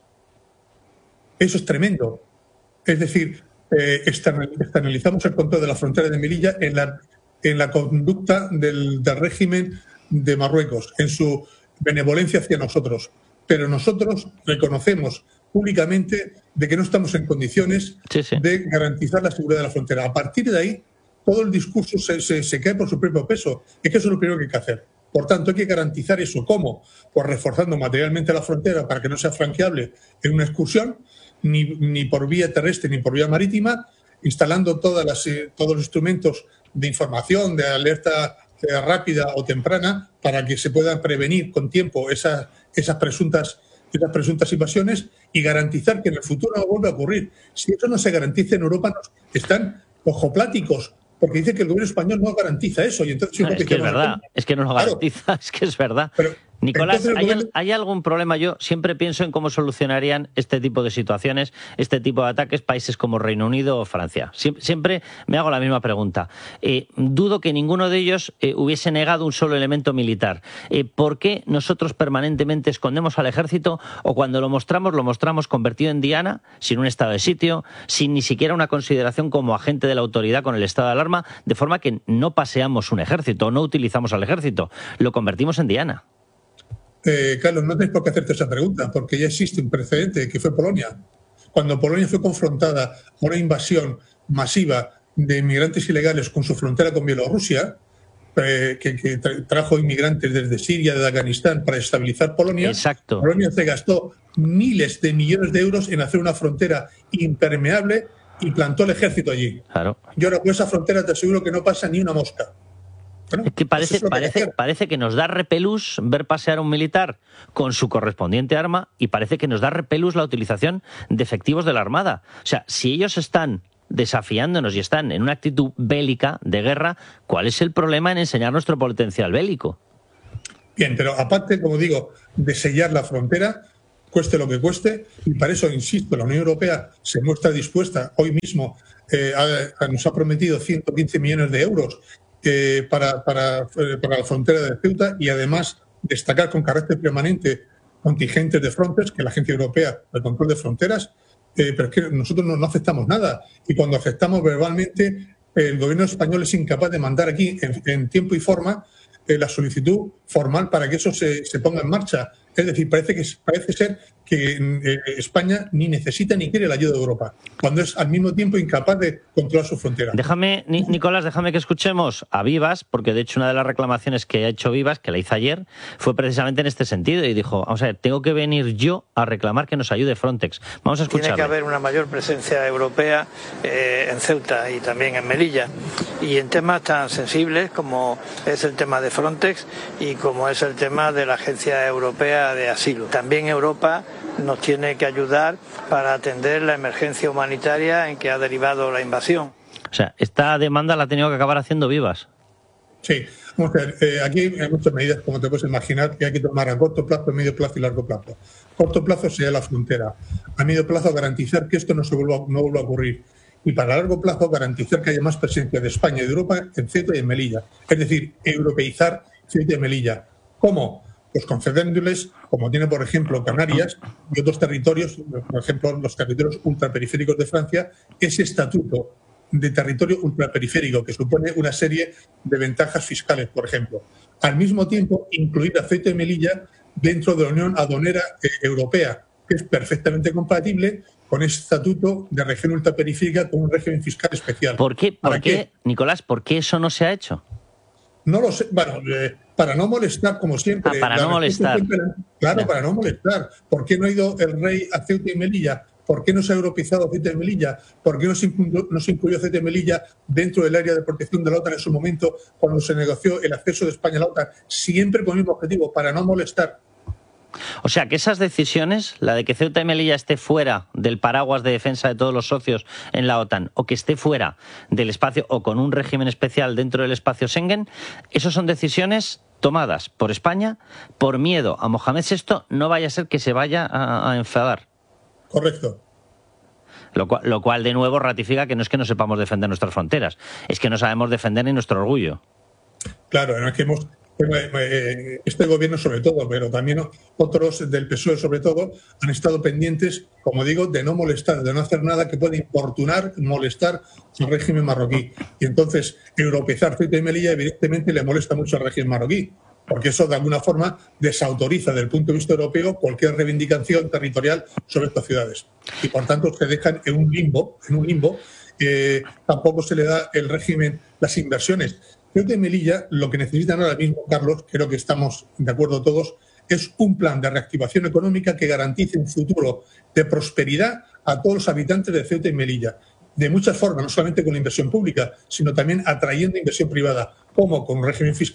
Eso es tremendo. Es decir, eh, externalizamos el control de la frontera de Melilla en la, en la conducta del, del régimen de Marruecos, en su benevolencia hacia nosotros. Pero nosotros reconocemos públicamente de que no estamos en condiciones sí, sí. de garantizar la seguridad de la frontera. A partir de ahí, todo el discurso se, se, se cae por su propio peso. Es que eso es lo primero que hay que hacer. Por tanto, hay que garantizar eso. ¿Cómo? Pues reforzando materialmente la frontera para que no sea franqueable en una excursión, Ni, ni por vía terrestre ni por vía marítima, instalando todas las, eh, todos los instrumentos de información, de alerta eh, rápida o temprana, para que se puedan prevenir con tiempo esas, esas presuntas esas presuntas invasiones y garantizar que en el futuro no vuelva a ocurrir. Si eso no se garantiza en Europa, nos están ojopláticos, porque dice que el gobierno español no garantiza eso. Y entonces, no, es que, que es verdad, no... es que no lo garantiza, claro. Es que es verdad. Pero, Nicolás, ¿hay, gobierno... ¿hay algún problema? Yo siempre pienso en cómo solucionarían este tipo de situaciones, este tipo de ataques, países como Reino Unido o Francia. Siempre, siempre me hago la misma pregunta. Eh, dudo que ninguno de ellos eh, hubiese negado un solo elemento militar. Eh, ¿Por qué nosotros permanentemente escondemos al ejército o cuando lo mostramos, lo mostramos convertido en diana, sin un estado de sitio, sin ni siquiera una consideración como agente de la autoridad con el estado de alarma, de forma que no paseamos un ejército, no utilizamos al ejército, lo convertimos en diana? Eh, Carlos, no tienes por qué hacerte esa pregunta, porque ya existe un precedente, que fue Polonia. Cuando Polonia fue confrontada a una invasión masiva de inmigrantes ilegales con su frontera con Bielorrusia, eh, que, que trajo inmigrantes desde Siria, de Afganistán, para estabilizar Polonia, Exacto. Polonia se gastó miles de millones de euros en hacer una frontera impermeable y plantó el ejército allí. Claro. Y ahora con esa frontera te aseguro que no pasa ni una mosca. Bueno, es que parece, es parece, que parece que nos da repelús ver pasear a un militar con su correspondiente arma y parece que nos da repelús la utilización de efectivos de la Armada. O sea, si ellos están desafiándonos y están en una actitud bélica de guerra, ¿cuál es el problema en enseñar nuestro potencial bélico? Bien, pero aparte, como digo, de sellar la frontera, cueste lo que cueste, y para eso, insisto, la Unión Europea se muestra dispuesta, hoy mismo eh, a, a, nos ha prometido ciento quince millones de euros Eh, para, para, para la frontera de Ceuta, y además destacar con carácter permanente contingentes de Frontex, que es la Agencia Europea de Control de Fronteras, eh, pero es que nosotros no, no aceptamos nada, y cuando aceptamos verbalmente, eh, el gobierno español es incapaz de mandar aquí en, en tiempo y forma eh, la solicitud formal para que eso se, se ponga en marcha. Es decir, parece que parece ser que eh, España ni necesita ni quiere la ayuda de Europa, cuando es al mismo tiempo incapaz de controlar su frontera. Déjame, Nicolás, déjame que escuchemos a Vivas, porque de hecho una de las reclamaciones que ha hecho Vivas, que la hizo ayer, fue precisamente en este sentido, y dijo, vamos a ver, tengo que venir yo a reclamar que nos ayude Frontex. Vamos a escucharle. Tiene que haber una mayor presencia europea eh, en Ceuta y también en Melilla, y en temas tan sensibles como es el tema de Frontex y como es el tema de la Agencia Europea de Asilo. También Europa nos tiene que ayudar para atender la emergencia humanitaria en que ha derivado la invasión. O sea, esta demanda la ha tenido que acabar haciendo Vivas. Sí, vamos a ver, eh, aquí hay muchas medidas, como te puedes imaginar, que hay que tomar a corto plazo, medio plazo y largo plazo. Corto plazo sería la frontera. A medio plazo garantizar que esto no se vuelva, no vuelva a ocurrir. Y para largo plazo garantizar que haya más presencia de España y de Europa en Ceuta y en Melilla. Es decir, europeizar Ceuta y Melilla. ¿Cómo? Pues concediéndoles, como tiene por ejemplo Canarias y otros territorios, por ejemplo los territorios ultraperiféricos de Francia, ese estatuto de territorio ultraperiférico que supone una serie de ventajas fiscales, por ejemplo. Al mismo tiempo, incluir a Ceuta y Melilla dentro de la Unión Aduanera eh, Europea, que es perfectamente compatible con ese estatuto de región ultraperiférica con un régimen fiscal especial. ¿Por qué, por qué, Nicolás, por qué eso no se ha hecho? No lo sé, bueno, eh, para no molestar, como siempre. Ah, para no molestar. Siempre, claro, no. para no molestar. ¿Por qué no ha ido el rey a Ceuta y Melilla? ¿Por qué no se ha europeizado Ceuta y Melilla? ¿Por qué no se incluyó, no se incluyó Ceuta y Melilla dentro del área de protección de la OTAN en su momento, cuando se negoció el acceso de España a la OTAN? Siempre con el mismo objetivo, para no molestar. O sea, que esas decisiones, la de que Ceuta y Melilla esté fuera del paraguas de defensa de todos los socios en la OTAN, o que esté fuera del espacio o con un régimen especial dentro del espacio Schengen, esas son decisiones tomadas por España por miedo a Mohamed sexto no vaya a ser que se vaya a, a enfadar. Correcto. Lo cual, lo cual, de nuevo, ratifica que no es que no sepamos defender nuestras fronteras, es que no sabemos defender ni nuestro orgullo. Claro, no es que hemos... Este gobierno sobre todo, pero también otros del P S O E sobre todo, han estado pendientes, como digo, de no molestar, de no hacer nada que pueda importunar, molestar al régimen marroquí. Y entonces, europeizar Ceuta y Melilla evidentemente le molesta mucho al régimen marroquí, porque eso de alguna forma desautoriza desde el punto de vista europeo cualquier reivindicación territorial sobre estas ciudades. Y por tanto se dejan en un limbo, en un limbo, eh, tampoco se le da el régimen, las inversiones. Ceuta y Melilla lo que necesitan ahora mismo, Carlos, creo que estamos de acuerdo todos, es un plan de reactivación económica que garantice un futuro de prosperidad a todos los habitantes de Ceuta y Melilla. De muchas formas, no solamente con la inversión pública, sino también atrayendo inversión privada, como con un régimen fiscal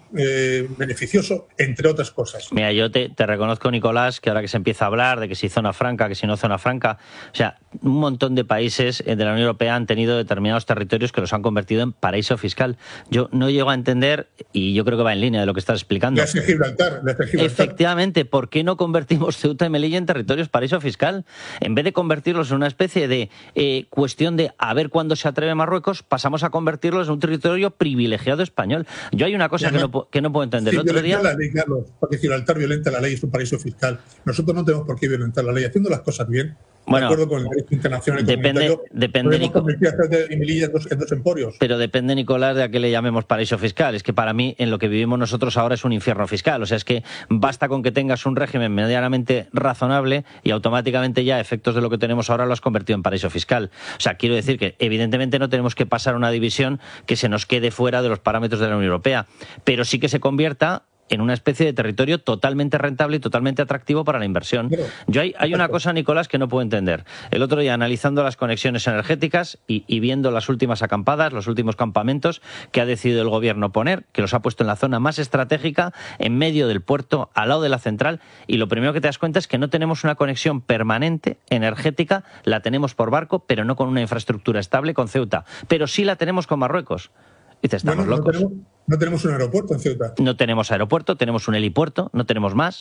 eh, beneficioso, entre otras cosas. Mira, yo te, te reconozco, Nicolás, que ahora que se empieza a hablar de que si zona franca, que si no zona franca, o sea, un montón de países de la Unión Europea han tenido determinados territorios que los han convertido en paraíso fiscal. Yo no llego a entender, y yo creo que va en línea de lo que estás explicando. La Gibraltar, la Gibraltar. Efectivamente, ¿por qué no convertimos Ceuta y Melilla en territorios paraíso fiscal? En vez de convertirlos en una especie de eh, cuestión de a ver cuándo se atreve Marruecos, pasamos a convertirlos en un territorio privilegiado español. Yo hay una cosa que no, que no puedo entender. Sí, el otro día... la ley, Carlos, porque Gibraltar violenta la ley, es un paraíso fiscal. Nosotros no tenemos por qué violentar la ley, haciendo las cosas bien. Bueno, de acuerdo con el derecho internacional y depende, depende Nico, de Melilla en dos, en dos emporios. Pero depende, Nicolás, de a qué le llamemos paraíso fiscal. Es que para mí, en lo que vivimos nosotros ahora es un infierno fiscal. O sea, es que basta con que tengas un régimen medianamente razonable y automáticamente ya, a efectos de lo que tenemos ahora, lo has convertido en paraíso fiscal. O sea, quiero decir que evidentemente no tenemos que pasar una división que se nos quede fuera de los parámetros de la Unión Europea, pero sí que se convierta en una especie de territorio totalmente rentable y totalmente atractivo para la inversión. Yo hay, hay una cosa, Nicolás, que no puedo entender. El otro día, analizando las conexiones energéticas y, y viendo las últimas acampadas, los últimos campamentos que ha decidido el gobierno poner, que los ha puesto en la zona más estratégica, en medio del puerto, al lado de la central, y lo primero que te das cuenta es que no tenemos una conexión permanente energética, la tenemos por barco, pero no con una infraestructura estable con Ceuta, pero sí la tenemos con Marruecos. Dice, estamos bueno, no locos. Tenemos, no tenemos un aeropuerto en Ceuta. No tenemos aeropuerto, tenemos un helipuerto, no tenemos más.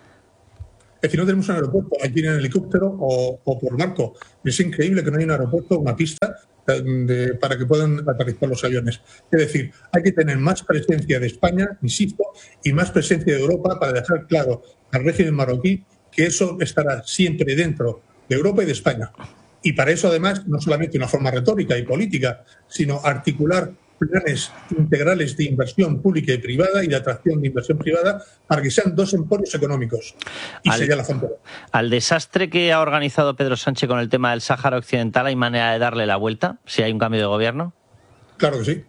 Es decir, no tenemos un aeropuerto, hay que ir en helicóptero o, o por barco. Es increíble que no haya un aeropuerto, una pista de, para que puedan aterrizar los aviones. Es decir, hay que tener más presencia de España, insisto, y más presencia de Europa para dejar claro al régimen marroquí que eso estará siempre dentro de Europa y de España. Y para eso, además, no solamente una forma retórica y política, sino articular planes integrales de inversión pública y privada y de atracción de inversión privada para que sean dos emporios económicos. Y al, sería la frontera. Al desastre que ha organizado Pedro Sánchez con el tema del Sáhara Occidental, ¿hay manera de darle la vuelta si hay un cambio de gobierno? Claro que sí.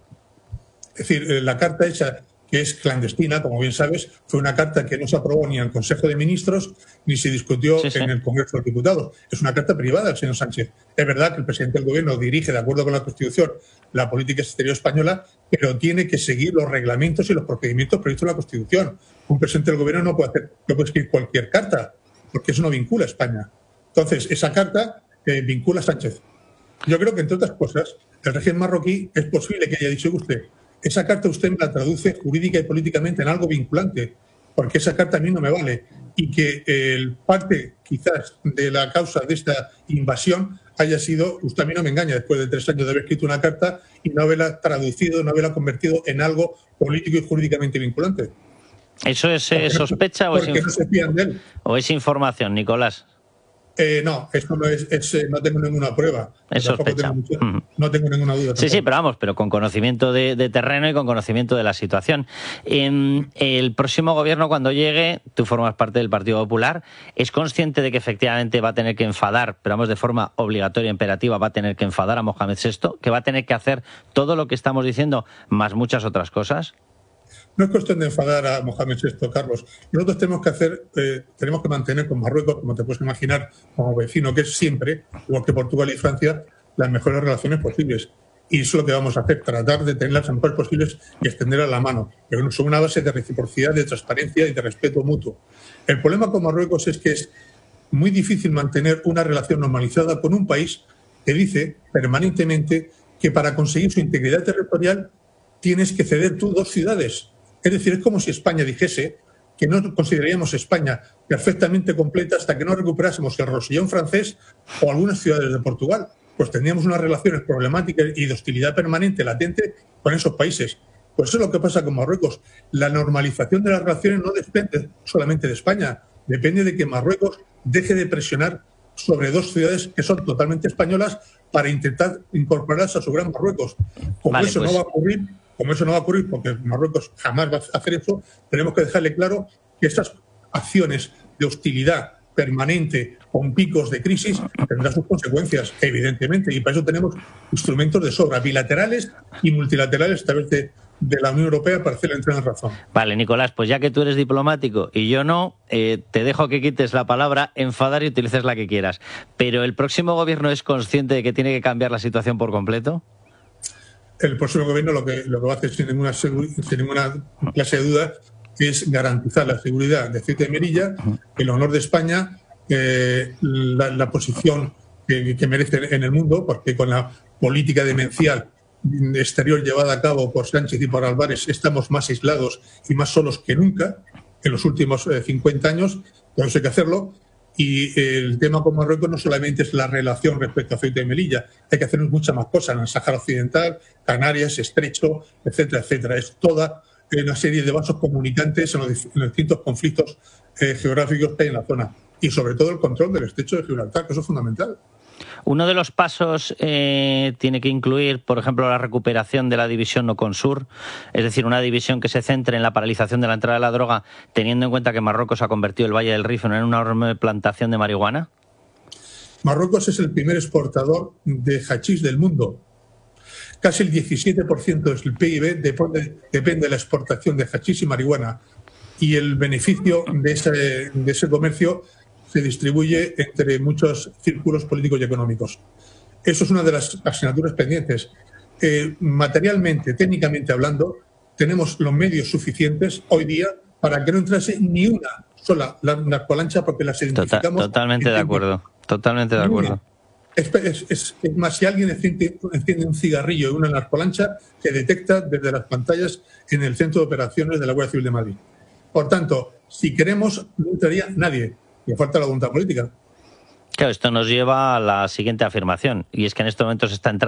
Es decir, la carta hecha, que es clandestina, como bien sabes, fue una carta que no se aprobó ni en el Consejo de Ministros ni se discutió sí, sí. en el Congreso de los Diputados. Es una carta privada del señor Sánchez. Es verdad que el presidente del Gobierno dirige, de acuerdo con la Constitución, la política exterior española, pero tiene que seguir los reglamentos y los procedimientos previstos en la Constitución. Un presidente del Gobierno no puede hacer, no puede escribir cualquier carta, porque eso no vincula a España. Entonces, esa carta eh, vincula a Sánchez. Yo creo que, entre otras cosas, el régimen marroquí es posible que haya dicho usted, esa carta usted me la traduce jurídica y políticamente en algo vinculante, porque esa carta a mí no me vale. Y que el parte, quizás, de la causa de esta invasión haya sido, usted a mí no me engaña, después de tres años de haber escrito una carta y no haberla traducido, no haberla convertido en algo político y jurídicamente vinculante. ¿Eso es eh, sospecha no, o, es no, se fían de él. o es información, Nicolás? Eh, no, esto no es, es, no tengo ninguna prueba. Es sospecha. Tengo mucho, uh-huh. No tengo ninguna duda. Sí, sí, pero vamos, pero con conocimiento de, de terreno y con conocimiento de la situación. En el próximo gobierno, cuando llegue, tú formas parte del Partido Popular, ¿es consciente de que efectivamente va a tener que enfadar, pero vamos, de forma obligatoria, imperativa, va a tener que enfadar a Mohamed sexto, que va a tener que hacer todo lo que estamos diciendo, más muchas otras cosas? No es cuestión de enfadar a Mohamed sexto, Carlos. Nosotros tenemos que hacer, eh, tenemos que mantener con Marruecos, como te puedes imaginar, como vecino que es siempre, igual que Portugal y Francia, las mejores relaciones posibles. Y eso es lo que vamos a hacer, tratar de tener las mejores posibles y extenderlas la mano. Pero son una base de reciprocidad, de transparencia y de respeto mutuo. El problema con Marruecos es que es muy difícil mantener una relación normalizada con un país que dice permanentemente que para conseguir su integridad territorial tienes que ceder tú dos ciudades. Es decir, es como si España dijese que no consideraríamos España perfectamente completa hasta que no recuperásemos el Rosellón francés o algunas ciudades de Portugal. Pues tendríamos unas relaciones problemáticas y de hostilidad permanente latente con esos países. Pues eso es lo que pasa con Marruecos. La normalización de las relaciones no depende solamente de España, depende de que Marruecos deje de presionar sobre dos ciudades que son totalmente españolas para intentar incorporarlas a su gran Marruecos. Como vale, eso pues... no va a ocurrir, como eso no va a ocurrir, porque Marruecos jamás va a hacer eso, tenemos que dejarle claro que esas acciones de hostilidad permanente con picos de crisis tendrán sus consecuencias, evidentemente, y para eso tenemos instrumentos de sobra, bilaterales y multilaterales a través de, de la Unión Europea para hacer la entrega en razón. Vale, Nicolás, pues ya que tú eres diplomático y yo no, eh, te dejo que quites la palabra enfadar y utilices la que quieras. Pero ¿el próximo gobierno es consciente de que tiene que cambiar la situación por completo? el próximo gobierno lo que, lo que va a hacer sin ninguna, sin ninguna clase de duda es garantizar la seguridad de Ceuta y Melilla, el honor de España, eh, la, la posición que, que merece en el mundo, porque con la política demencial exterior llevada a cabo por Sánchez y por Álvarez estamos más aislados y más solos que nunca en los últimos eh, cincuenta años, por eso hay que hacerlo. Y el tema con Marruecos no solamente es la relación respecto a Ceuta y Melilla, hay que hacer muchas más cosas en el Sáhara Occidental, Canarias, Estrecho, etcétera, etcétera. Es toda una serie de vasos comunicantes en los, en los distintos conflictos eh, geográficos que hay en la zona. Y sobre todo el control del Estrecho de Gibraltar, que eso es fundamental. Uno de los pasos eh, tiene que incluir, por ejemplo, la recuperación de la división Noconsur, es decir, una división que se centre en la paralización de la entrada de la droga, teniendo en cuenta que Marruecos ha convertido el Valle del Rif en una enorme plantación de marihuana. Marruecos es el primer exportador de hachís del mundo. Casi el diecisiete por ciento del P I B depende, depende de la exportación de hachís y marihuana, y el beneficio de ese, de ese comercio se distribuye entre muchos círculos políticos y económicos. Eso es una de las asignaturas pendientes. Eh, materialmente, técnicamente hablando, tenemos los medios suficientes hoy día para que no entrase ni una sola narcolancha, porque las identificamos. Total, totalmente de acuerdo. Totalmente de acuerdo. Es, es, es, es más, si alguien enciende, enciende un cigarrillo en una narcolancha, se detecta desde las pantallas en el centro de operaciones de la Guardia Civil de Madrid. Por tanto, si queremos, no entraría nadie. Y falta la voluntad política. Claro, esto nos lleva a la siguiente afirmación, y es que en estos momentos está entrando